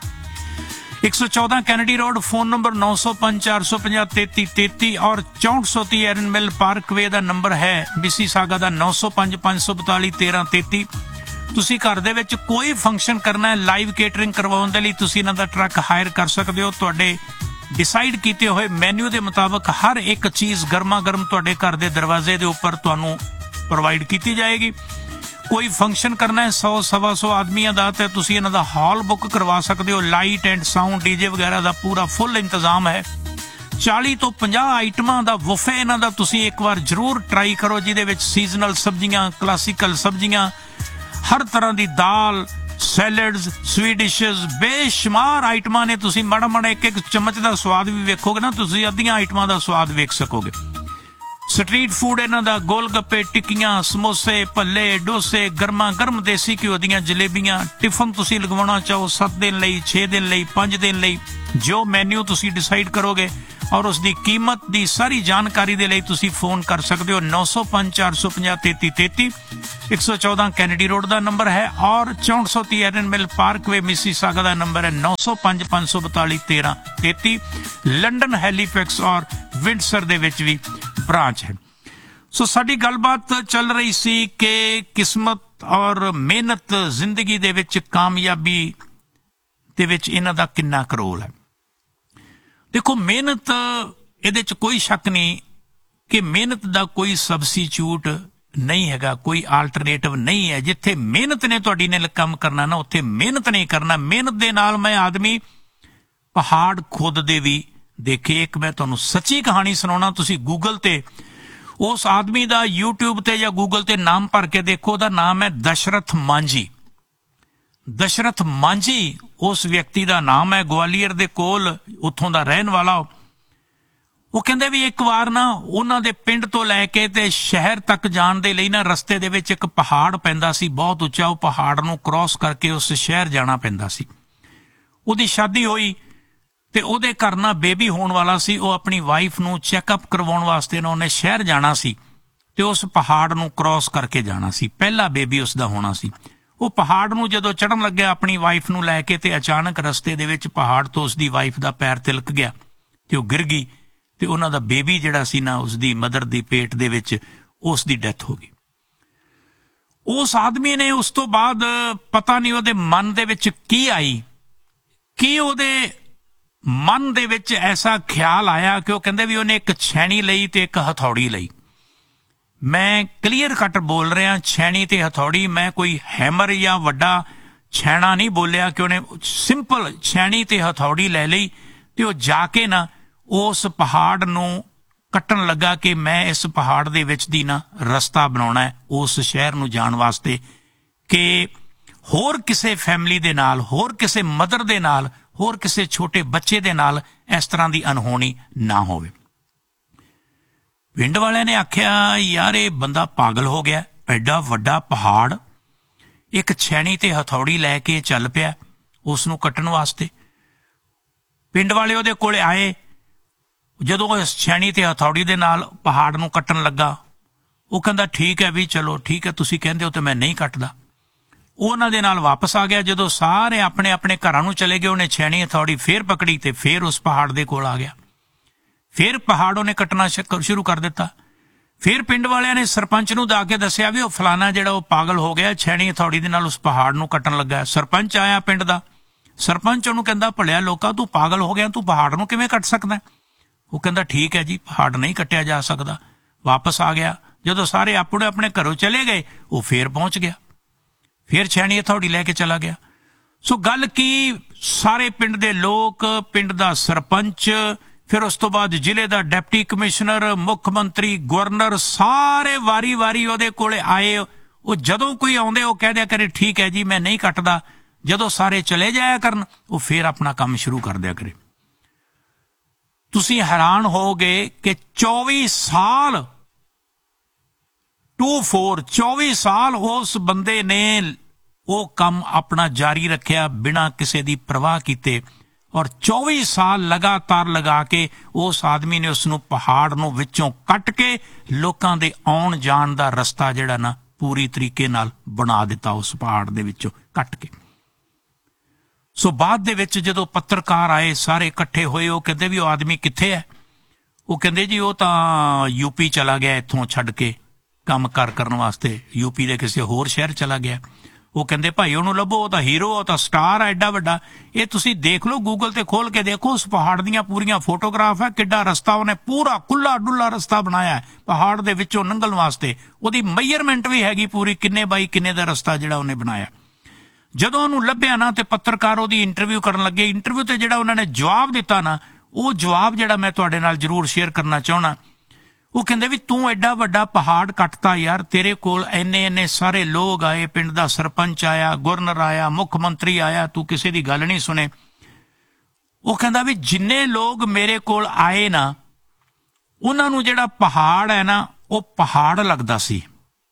S6: ਇੱਕ ਸੌ ਚੌਦਾਂ ਕੈਨੇਡੀ ਰੋਡ, ਫੋਨ ਨੰਬਰ ਨੌ ਸੌ ਪੰਜ ਚਾਰ ਸੌ ਪੰਜਾਹ ਤੇਤੀ ਤੇਤੀ ਔਰ ਚੌਂਹਠ ਸੌ ਤੀਹ ਐਰਨ ਮਿਲ ਪਾਰਕਵੇ ਦਾ ਨੰਬਰ ਹੈ। ਮਿਸੀਸਾਗਾ ਦਾ ਨੌ ਸੌ ਪੰਜ ਪੰਜ ਸੌ ਬਤਾਲੀ ਤੇਰਾਂ ਤੇਤੀ। ਤੁਸੀਂ ਘਰ ਦੇ ਵਿੱਚ ਕੋਈ ਫੰਕਸ਼ਨ ਕਰਨਾ ਹੈ, ਲਾਈਵ ਕੇਟਰਿੰਗ ਕਰਵਾਉਣ ਦੇ ਲਈ ਤੁਸੀਂ ਇਹਨਾਂ ਦਾ ਟਰੱਕ ਹਾਇਰ ਕਰ ਸਕਦੇ ਹੋ। ਤੁਹਾਡੇ ਡਿਸਾਈਡ ਕੀਤੇ ਹੋਏ ਮੈਨੂ ਦੇ ਮੁਤਾਬਕ ਹਰ ਇੱਕ ਚੀਜ਼ ਗਰਮਾ ਗਰਮ ਤੁਹਾਡੇ ਘਰ ਦੇ ਦਰਵਾਜ਼ੇ ਦੇ ਉੱਪਰ ਤੁਹਾਨੂੰ ਪ੍ਰੋਵਾਈਡ ਕੀਤੀ ਜਾਏਗੀ। ਕੋਈ ਫੰਕਸ਼ਨ ਕਰਨਾ ਹੈ ਸੌ ਸਵਾ ਸੌ ਆਦਮੀਆਂ ਦਾ, ਤੇ ਤੁਸੀਂ ਇਹਨਾਂ ਦਾ ਹਾਲ ਬੁੱਕ ਕਰਵਾ ਸਕਦੇ ਹੋ। ਲਾਈਟ ਐਂਡ ਸਾਊਂਡ ਡੀਜੇ ਵਗੈਰਾ ਦਾ ਪੂਰਾ ਫੁੱਲ ਇੰਤਜ਼ਾਮ ਹੈ। ਚਾਲੀ ਤੋਂ ਪੰਜਾਹ ਆਈਟਮਾਂ ਦਾ ਬੁਫੇ ਇਹਨਾਂ ਦਾ ਤੁਸੀਂ ਇੱਕ ਵਾਰ ਜ਼ਰੂਰ ਟਰਾਈ ਕਰੋ, ਜਿਹਦੇ ਵਿੱਚ ਸੀਜ਼ਨਲ ਸਬਜ਼ੀਆਂ, ਕਲਾਸੀਕਲ ਸਬਜ਼ੀਆਂ, ਹਰ ਤਰ੍ਹਾਂ ਦੀ ਦਾਲ, ਸੈਲਡਸ, ਸਵੀਟ ਡਿਸ਼ਜ਼, ਬੇਸ਼ੁਮਾਰ ਆਈਟਮਾਂ ਨੇ। ਤੁਸੀਂ ਮਾੜਾ ਮਾੜਾ ਇੱਕ ਇੱਕ ਚਮਚ ਦਾ ਸਵਾਦ ਵੀ ਵੇਖੋਗੇ ਨਾ, ਤੁਸੀਂ ਅੱਧੀਆਂ ਆਈਟਮਾਂ ਦਾ ਸਵਾਦ ਵੇਖ ਸਕੋਗੇ। ਸਟਰੀਟ ਫੂਡ ਇਹਨਾਂ ਦਾ ਗੋਲ ਗੱਪੇ, ਟਿੱਕੀਆਂ, ਸਮੋਸੇ, ਭੱਲੇ, ਡੋਸੇ, ਗਰਮਾ ਗਰਮ ਦੇਸੀ ਘਿਓ ਦੀਆਂ ਜਲੇਬੀਆਂ। ਟਿਫਨ ਤੁਸੀਂ ਲਗਵਾਉਣਾ ਚਾਹੋ ਸੱਤ ਦਿਨ ਲਈ, ਛੇ ਦਿਨ ਲਈ, ਪੰਜ ਦਿਨ ਲਈ, ਜੋ ਮੈਨੂ ਤੁਸੀਂ ਡਿਸਾਈਡ ਕਰੋਗੇ ਔਰ ਉਸ ਦੀ ਕੀਮਤ ਦੀ ਸਾਰੀ ਜਾਣਕਾਰੀ ਦੇ ਲਈ ਤੁਸੀਂ ਫੋਨ ਕਰ ਸਕਦੇ ਹੋ। ਨੌ ਸੌ ਪੰਜ ਚਾਰ ਸੌ ਪੰਜਾਹ ਤੇਤੀ ਤੇਤੀ ਇੱਕ ਸੌ ਚੌਦਾਂ ਕੈਨੇਡੀ ਰੋਡ ਦਾ ਨੰਬਰ ਹੈ ਔਰ ਚੌਂਹਠ ਸੌ ਤੀਹ ਐਰਨ ਮਿਲ ਪਾਰਕਵੇ ਮਿਸੀਸਾਗਾ ਦਾ ਨੰਬਰ ਹੈ ਨੌ ਸੌ ਪੰਜ ਪੰਜ ਸੌ ਬਤਾਲੀ ਤੇਰਾਂ ਤੇਤੀ। ਲੰਡਨ, ਹੈਲੀਫੈਕਸ ਔਰ ਵਿੰਡਸਰ ਦੇ ਵਿੱਚ ਵੀ ਬ੍ਰਾਂਚ ਹੈ। ਸੋ ਸਾਡੀ ਗੱਲਬਾਤ ਚੱਲ ਰਹੀ ਸੀ ਕਿ ਕਿਸਮਤ ਔਰ ਮਿਹਨਤ ਜ਼ਿੰਦਗੀ ਦੇ ਵਿੱਚ ਕਾਮਯਾਬੀ ਦੇ ਵਿੱਚ ਇਹਨਾਂ ਦਾ ਕਿੰਨਾ ਕੁ ਰੋਲ ਹੈ। ਦੇਖੋ ਮਿਹਨਤ, ਇਹਦੇ ਚ ਕੋਈ ਸ਼ੱਕ ਨਹੀਂ ਕਿ ਮਿਹਨਤ ਦਾ ਕੋਈ ਸਬਸਟੀਚਿਊਟ ਨਹੀਂ ਹੈਗਾ, ਕੋਈ ਆਲਟਰਨੇਟਿਵ ਨਹੀਂ ਹੈ। ਜਿੱਥੇ ਮਿਹਨਤ ਨੇ ਤੁਹਾਡੀ ਨੇ ਕੰਮ ਕਰਨਾ ਨਾ, ਉੱਥੇ ਮਿਹਨਤ ਨਹੀਂ ਕਰਨਾ। ਮਿਹਨਤ ਦੇ ਨਾਲ ਮੈਂ ਆਦਮੀ ਪਹਾੜ ਖੁੱਦਦੇ ਵੀ ਦੇਖੇ। ਇੱਕ ਮੈਂ ਤੁਹਾਨੂੰ ਸੱਚੀ ਕਹਾਣੀ ਸੁਣਾਉਣਾ, ਤੁਸੀਂ ਗੂਗਲ ਤੇ ਉਸ ਆਦਮੀ ਦਾ ਯੂਟਿਊਬ ਤੇ ਜਾਂ ਗੂਗਲ ਤੇ ਨਾਮ ਭਰ ਕੇ ਦੇਖੋ। ਉਹਦਾ ਨਾਮ ਹੈ ਦਸ਼ਰਥ ਮਾਂਝੀ। ਦਸ਼ਰਥ ਮਾਂਝੀ ਉਸ ਵਿਅਕਤੀ ਦਾ ਨਾਮ ਹੈ, ਗਵਾਲੀਅਰ ਦੇ ਕੋਲ ਉੱਥੋਂ ਦਾ ਰਹਿਣ ਵਾਲਾ। ਉਹ ਕਹਿੰਦੇ ਵੀ ਇੱਕ ਵਾਰ ਨਾ ਉਹਨਾਂ ਦੇ ਪਿੰਡ ਤੋਂ ਲੈ ਕੇ ਤੇ ਸ਼ਹਿਰ ਤੱਕ ਜਾਣ ਦੇ ਲਈ ਨਾ ਰਸਤੇ ਦੇ ਵਿੱਚ ਇੱਕ ਪਹਾੜ ਪੈਂਦਾ ਸੀ ਬਹੁਤ ਉੱਚਾ। ਉਹ ਪਹਾੜ ਨੂੰ ਕ੍ਰਾਸ ਕਰਕੇ ਉਸ ਸ਼ਹਿਰ ਜਾਣਾ ਪੈਂਦਾ ਸੀ। ਉਹਦੀ ਸ਼ਾਦੀ ਹੋਈ ਤੇ ਉਹਦੇ ਘਰ ਨਾ ਬੇਬੀ ਹੋਣ ਵਾਲਾ ਸੀ। ਉਹ ਆਪਣੀ ਵਾਈਫ ਨੂੰ ਚੈੱਕਅਪ ਕਰਵਾਉਣ ਵਾਸਤੇ ਨਾ ਉਹਨੇ ਸ਼ਹਿਰ ਜਾਣਾ ਸੀ ਤੇ ਉਸ ਪਹਾੜ ਨੂੰ ਕ੍ਰਾਸ ਕਰਕੇ ਜਾਣਾ ਸੀ। ਪਹਿਲਾ ਬੇਬੀ ਉਸਦਾ ਹੋਣਾ ਸੀ। ਉਹ ਪਹਾੜ ਨੂੰ ਜਦੋਂ ਚੜ੍ਹਨ ਲੱਗਿਆ ਆਪਣੀ ਵਾਈਫ ਨੂੰ ਲੈ ਕੇ, ਤੇ ਅਚਾਨਕ ਰਸਤੇ ਦੇ ਵਿੱਚ ਪਹਾੜ ਤੋਂ ਉਸਦੀ ਵਾਈਫ ਦਾ ਪੈਰ ਤਿਲਕ ਗਿਆ ਤੇ ਉਹ ਗਿਰ ਗਈ ਤੇ ਉਹਨਾਂ ਦਾ ਬੇਬੀ ਜਿਹੜਾ ਸੀ ਨਾ ਉਸਦੀ ਮਦਰ ਦੀ ਪੇਟ ਦੇ ਵਿੱਚ, ਉਸ ਦੀ ਡੈਥ ਹੋ ਗਈ। ਉਸ ਆਦਮੀ ਨੇ ਉਸ ਤੋਂ ਬਾਅਦ ਪਤਾ ਨਹੀਂ ਉਹਦੇ ਮਨ ਦੇ ਵਿੱਚ ਕੀ ਆਈ, ਕੀ ਉਹਦੇ ਮਨ ਦੇ ਵਿੱਚ ਐਸਾ ਖਿਆਲ ਆਇਆ ਕਿ ਉਹ ਕਹਿੰਦੇ ਵੀ ਉਹਨੇ ਇੱਕ ਛੈਣੀ ਲਈ ਤੇ ਇੱਕ ਹਥੌੜੀ ਲਈ।
S1: ਮੈਂ ਕਲੀਅਰ ਕੱਟ ਬੋਲ ਰਿਹਾ, ਛੈਣੀ ਤੇ ਹਥੌੜੀ, ਮੈਂ ਕੋਈ ਹੈਮਰ ਜਾਂ ਵੱਡਾ ਛੈਣਾ ਨਹੀਂ ਬੋਲਿਆ ਕਿ ਉਹਨੇ ਸਿੰਪਲ ਛੈਣੀ ਤੇ ਹਥੌੜੀ ਲੈ ਲਈ ਤੇ ਉਹ ਜਾ ਕੇ ਨਾ ਉਸ ਪਹਾੜ ਨੂੰ ਕੱਟਣ ਲੱਗਾ ਕਿ ਮੈਂ ਇਸ ਪਹਾੜ ਦੇ ਵਿੱਚ ਦੀ ਨਾ ਰਸਤਾ ਬਣਾਉਣਾ ਹੈ ਉਸ ਸ਼ਹਿਰ ਨੂੰ ਜਾਣ ਵਾਸਤੇ, ਕਿ ਹੋਰ ਕਿਸੇ ਫੈਮਿਲੀ ਦੇ ਨਾਲ, ਹੋਰ ਕਿਸੇ ਮਦਰ ਦੇ ਨਾਲ, ਹੋਰ ਕਿਸੇ ਛੋਟੇ ਬੱਚੇ ਦੇ ਨਾਲ ਇਸ ਤਰ੍ਹਾਂ ਦੀ ਅਣਹੋਣੀ ਨਾ ਹੋਵੇ। ਪਿੰਡ ਵਾਲਿਆਂ ਨੇ ਆਖਿਆ ਯਾਰ ਇਹ ਬੰਦਾ ਪਾਗਲ ਹੋ ਗਿਆ, ਐਡਾ ਵੱਡਾ ਪਹਾੜ ਇੱਕ ਛੈਣੀ ਤੇ ਹਥੌੜੀ ਲੈ ਕੇ ਚੱਲ ਪਿਆ ਉਸ ਨੂੰ ਕੱਟਣ ਵਾਸਤੇ। ਪਿੰਡ ਵਾਲੇ ਉਹਦੇ ਕੋਲ ਆਏ, ਜਦੋਂ ਇਸ ਛੈਣੀ ਤੇ ਹਥੌੜੀ ਦੇ ਨਾਲ ਪਹਾੜ ਨੂੰ ਕੱਟਣ ਲੱਗਾ ਉਹ ਕਹਿੰਦਾ ਠੀਕ ਹੈ ਵੀ ਚਲੋ ਠੀਕ ਹੈ, ਤੁਸੀਂ ਕਹਿੰਦੇ ਹੋ ਤੇ ਮੈਂ ਨਹੀਂ ਕੱਟਦਾ। ਉਹ ਉਹਨਾਂ ਦੇ ਨਾਲ ਵਾਪਸ ਆ ਗਿਆ। ਜਦੋਂ ਸਾਰੇ ਆਪਣੇ ਆਪਣੇ ਘਰਾਂ ਨੂੰ ਚਲੇ ਗਏ ਉਹਨੇ ਛੈਣੀ ਹਥੌੜੀ ਫੇਰ ਪਕੜੀ ਤੇ ਫੇਰ ਉਸ ਪਹਾੜ ਦੇ ਕੋਲ ਆ ਗਿਆ। ਫਿਰ ਪਹਾੜ ਉਹਨੇ ਕੱਟਣਾ ਸ਼ੁਰੂ ਕਰ ਦਿੱਤਾ। ਫਿਰ ਪਿੰਡ ਵਾਲਿਆਂ ਨੇ ਸਰਪੰਚ ਨੂੰ ਜਾ ਕੇ ਦੱਸਿਆ ਵੀ ਉਹ ਫਲਾਣਾ ਜਿਹੜਾ ਉਹ ਪਾਗਲ ਹੋ ਗਿਆ, ਛੈਣੀ ਹਥੌੜੀ ਦੇ ਨਾਲ ਉਸ ਪਹਾੜ ਨੂੰ ਕੱਟਣ ਲੱਗਾ। ਸਰਪੰਚ ਆਇਆ ਪਿੰਡ ਦਾ, ਸਰਪੰਚ ਉਹਨੂੰ ਕਹਿੰਦਾ ਭਲਿਆ ਲੋਕਾਂ ਤੂੰ ਪਾਗਲ ਹੋ ਗਿਆ, ਤੂੰ ਪਹਾੜ ਨੂੰ ਕਿਵੇਂ ਕੱਟ ਸਕਦਾ? ਉਹ ਕਹਿੰਦਾ ਠੀਕ ਹੈ ਜੀ, ਪਹਾੜ ਨਹੀਂ ਕੱਟਿਆ ਜਾ ਸਕਦਾ। ਵਾਪਸ ਆ ਗਿਆ। ਜਦੋਂ ਸਾਰੇ ਆਪਣੇ ਆਪਣੇ ਘਰੋਂ ਚਲੇ ਗਏ ਉਹ ਫੇਰ ਪਹੁੰਚ ਗਿਆ, ਫੇਰ ਛੈਣੀ ਹਥੌੜੀ ਲੈ ਕੇ ਚਲਾ ਗਿਆ। ਸੋ ਗੱਲ ਕੀ, ਸਾਰੇ ਪਿੰਡ ਦੇ ਲੋਕ, ਪਿੰਡ ਦਾ ਸਰਪੰਚ, ਫਿਰ ਉਸ ਤੋਂ ਬਾਅਦ ਜ਼ਿਲ੍ਹੇ ਦਾ ਡਿਪਟੀ ਕਮਿਸ਼ਨਰ, ਮੁੱਖ ਮੰਤਰੀ, ਗਵਰਨਰ, ਸਾਰੇ ਵਾਰੀ ਵਾਰੀ ਉਹਦੇ ਕੋਲੇ ਆਏ। ਉਹ ਜਦੋਂ ਕੋਈ ਆਉਂਦੇ ਉਹ ਕਹਿ ਦਿਆ ਕਰੇ ਠੀਕ ਹੈ ਜੀ ਮੈਂ ਨਹੀਂ ਕੱਟਦਾ। ਜਦੋਂ ਸਾਰੇ ਚਲੇ ਜਾਇਆ ਕਰਨ ਉਹ ਫੇਰ ਆਪਣਾ ਕੰਮ ਸ਼ੁਰੂ ਕਰ ਦਿਆ ਕਰੇ। ਤੁਸੀਂ ਹੈਰਾਨ ਹੋਗੇ ਕਿ ਚੌਵੀ ਸਾਲ ਟੂ ਫੋਰ ਚੌਵੀ ਸਾਲ ਉਸ ਬੰਦੇ ਨੇ ਉਹ ਕੰਮ ਆਪਣਾ ਜਾਰੀ ਰੱਖਿਆ ਬਿਨਾਂ ਕਿਸੇ ਦੀ ਪਰਵਾਹ ਕੀਤੇ, ਔਰ ਚੌਵੀ ਸਾਲ ਲਗਾਤਾਰ ਲਗਾ ਕੇ ਉਸ ਆਦਮੀ ਨੇ ਉਸ ਨੂੰ ਪਹਾੜ ਨੂੰ ਵਿੱਚੋਂ ਕੱਟ ਕੇ ਲੋਕਾਂ ਦੇ ਆਉਣ ਜਾਣ ਦਾ ਰਸਤਾ ਜਿਹੜਾ ਨਾ ਪੂਰੀ ਤਰੀਕੇ ਨਾਲ ਬਣਾ ਦਿੱਤਾ ਉਸ ਪਹਾੜ ਦੇ ਵਿੱਚੋਂ ਕੱਟ ਕੇ। ਸੋ ਬਾਅਦ ਦੇ ਵਿੱਚ ਜਦੋਂ ਪੱਤਰਕਾਰ ਆਏ ਸਾਰੇ ਇਕੱਠੇ ਹੋਏ, ਉਹ ਕਹਿੰਦੇ ਵੀ ਉਹ ਆਦਮੀ ਕਿੱਥੇ ਹੈ? ਉਹ ਕਹਿੰਦੇ ਜੀ ਉਹ ਤਾਂ ਯੂਪੀ ਚਲਾ ਗਿਆ, ਇੱਥੋਂ ਛੱਡ ਕੇ ਕੰਮ ਕਾਰ ਕਰਨ ਵਾਸਤੇ ਯੂਪੀ ਦੇ ਕਿਸੇ ਹੋਰ ਸ਼ਹਿਰ ਚਲਾ ਗਿਆ। ਉਹ ਕਹਿੰਦੇ ਭਾਈ ਉਹਨੂੰ ਲੱਭੋ, ਉਹ ਤਾਂ ਹੀਰੋ, ਉਹ ਤਾਂ ਸਟਾਰ ਹੈ ਐਡਾ ਵੱਡਾ। ਇਹ ਤੁਸੀਂ ਦੇਖ ਲਓ, ਗੂਗਲ ਤੇ ਖੋਲ ਕੇ ਦੇਖੋ, ਉਸ ਪਹਾੜ ਦੀਆਂ ਪੂਰੀਆਂ ਫੋਟੋਗ੍ਰਾਫ ਹੈ, ਕਿੱਡਾ ਰਸਤਾ ਉਹਨੇ ਪੂਰਾ ਖੁੱਲਾ ਡੁੱਲਾ ਰਸਤਾ ਬਣਾਇਆ ਹੈ ਪਹਾੜ ਦੇ ਵਿੱਚੋਂ ਲੰਘਣ ਵਾਸਤੇ। ਉਹਦੀ ਮੈਜ਼ਰਮੈਂਟ ਵੀ ਹੈਗੀ ਪੂਰੀ, ਕਿੰਨੇ ਬਾਈ ਕਿੰਨੇ ਦਾ ਰਸਤਾ ਜਿਹੜਾ ਉਹਨੇ ਬਣਾਇਆ। ਜਦੋਂ ਉਹਨੂੰ ਲੱਭਿਆ ਨਾ ਤੇ ਪੱਤਰਕਾਰ ਉਹਦੀ ਇੰਟਰਵਿਊ ਕਰਨ ਲੱਗੇ। ਇੰਟਰਵਿਊ ਤੇ ਜਿਹੜਾ ਉਹਨਾਂ ਨੇ ਜਵਾਬ ਦਿੱਤਾ ਨਾ, ਉਹ ਜਵਾਬ ਜਿਹੜਾ ਮੈਂ ਤੁਹਾਡੇ ਨਾਲ ਜ਼ਰੂਰ ਸ਼ੇਅਰ ਕਰਨਾ ਚਾਹੁੰਦਾ। ਉਹ ਕਹਿੰਦੇ ਵੀ ਤੂੰ ਐਡਾ ਵੱਡਾ ਪਹਾੜ ਕੱਟਤਾ ਯਾਰ, ਤੇਰੇ ਕੋਲ ਇੰਨੇ ਇੰਨੇ ਸਾਰੇ ਲੋਕ ਆਏ, ਪਿੰਡ ਦਾ ਸਰਪੰਚ ਆਇਆ, ਗਵਰਨਰ ਆਇਆ, ਮੁੱਖ ਮੰਤਰੀ ਆਇਆ, ਤੂੰ ਕਿਸੇ ਦੀ ਗੱਲ ਨਹੀਂ ਸੁਣੇ। ਉਹ ਕਹਿੰਦਾ ਵੀ ਜਿੰਨੇ ਲੋਕ ਮੇਰੇ ਕੋਲ ਆਏ ਨਾ ਉਹਨਾਂ ਨੂੰ ਜਿਹੜਾ ਪਹਾੜ ਹੈ ਨਾ ਉਹ ਪਹਾੜ ਲੱਗਦਾ ਸੀ,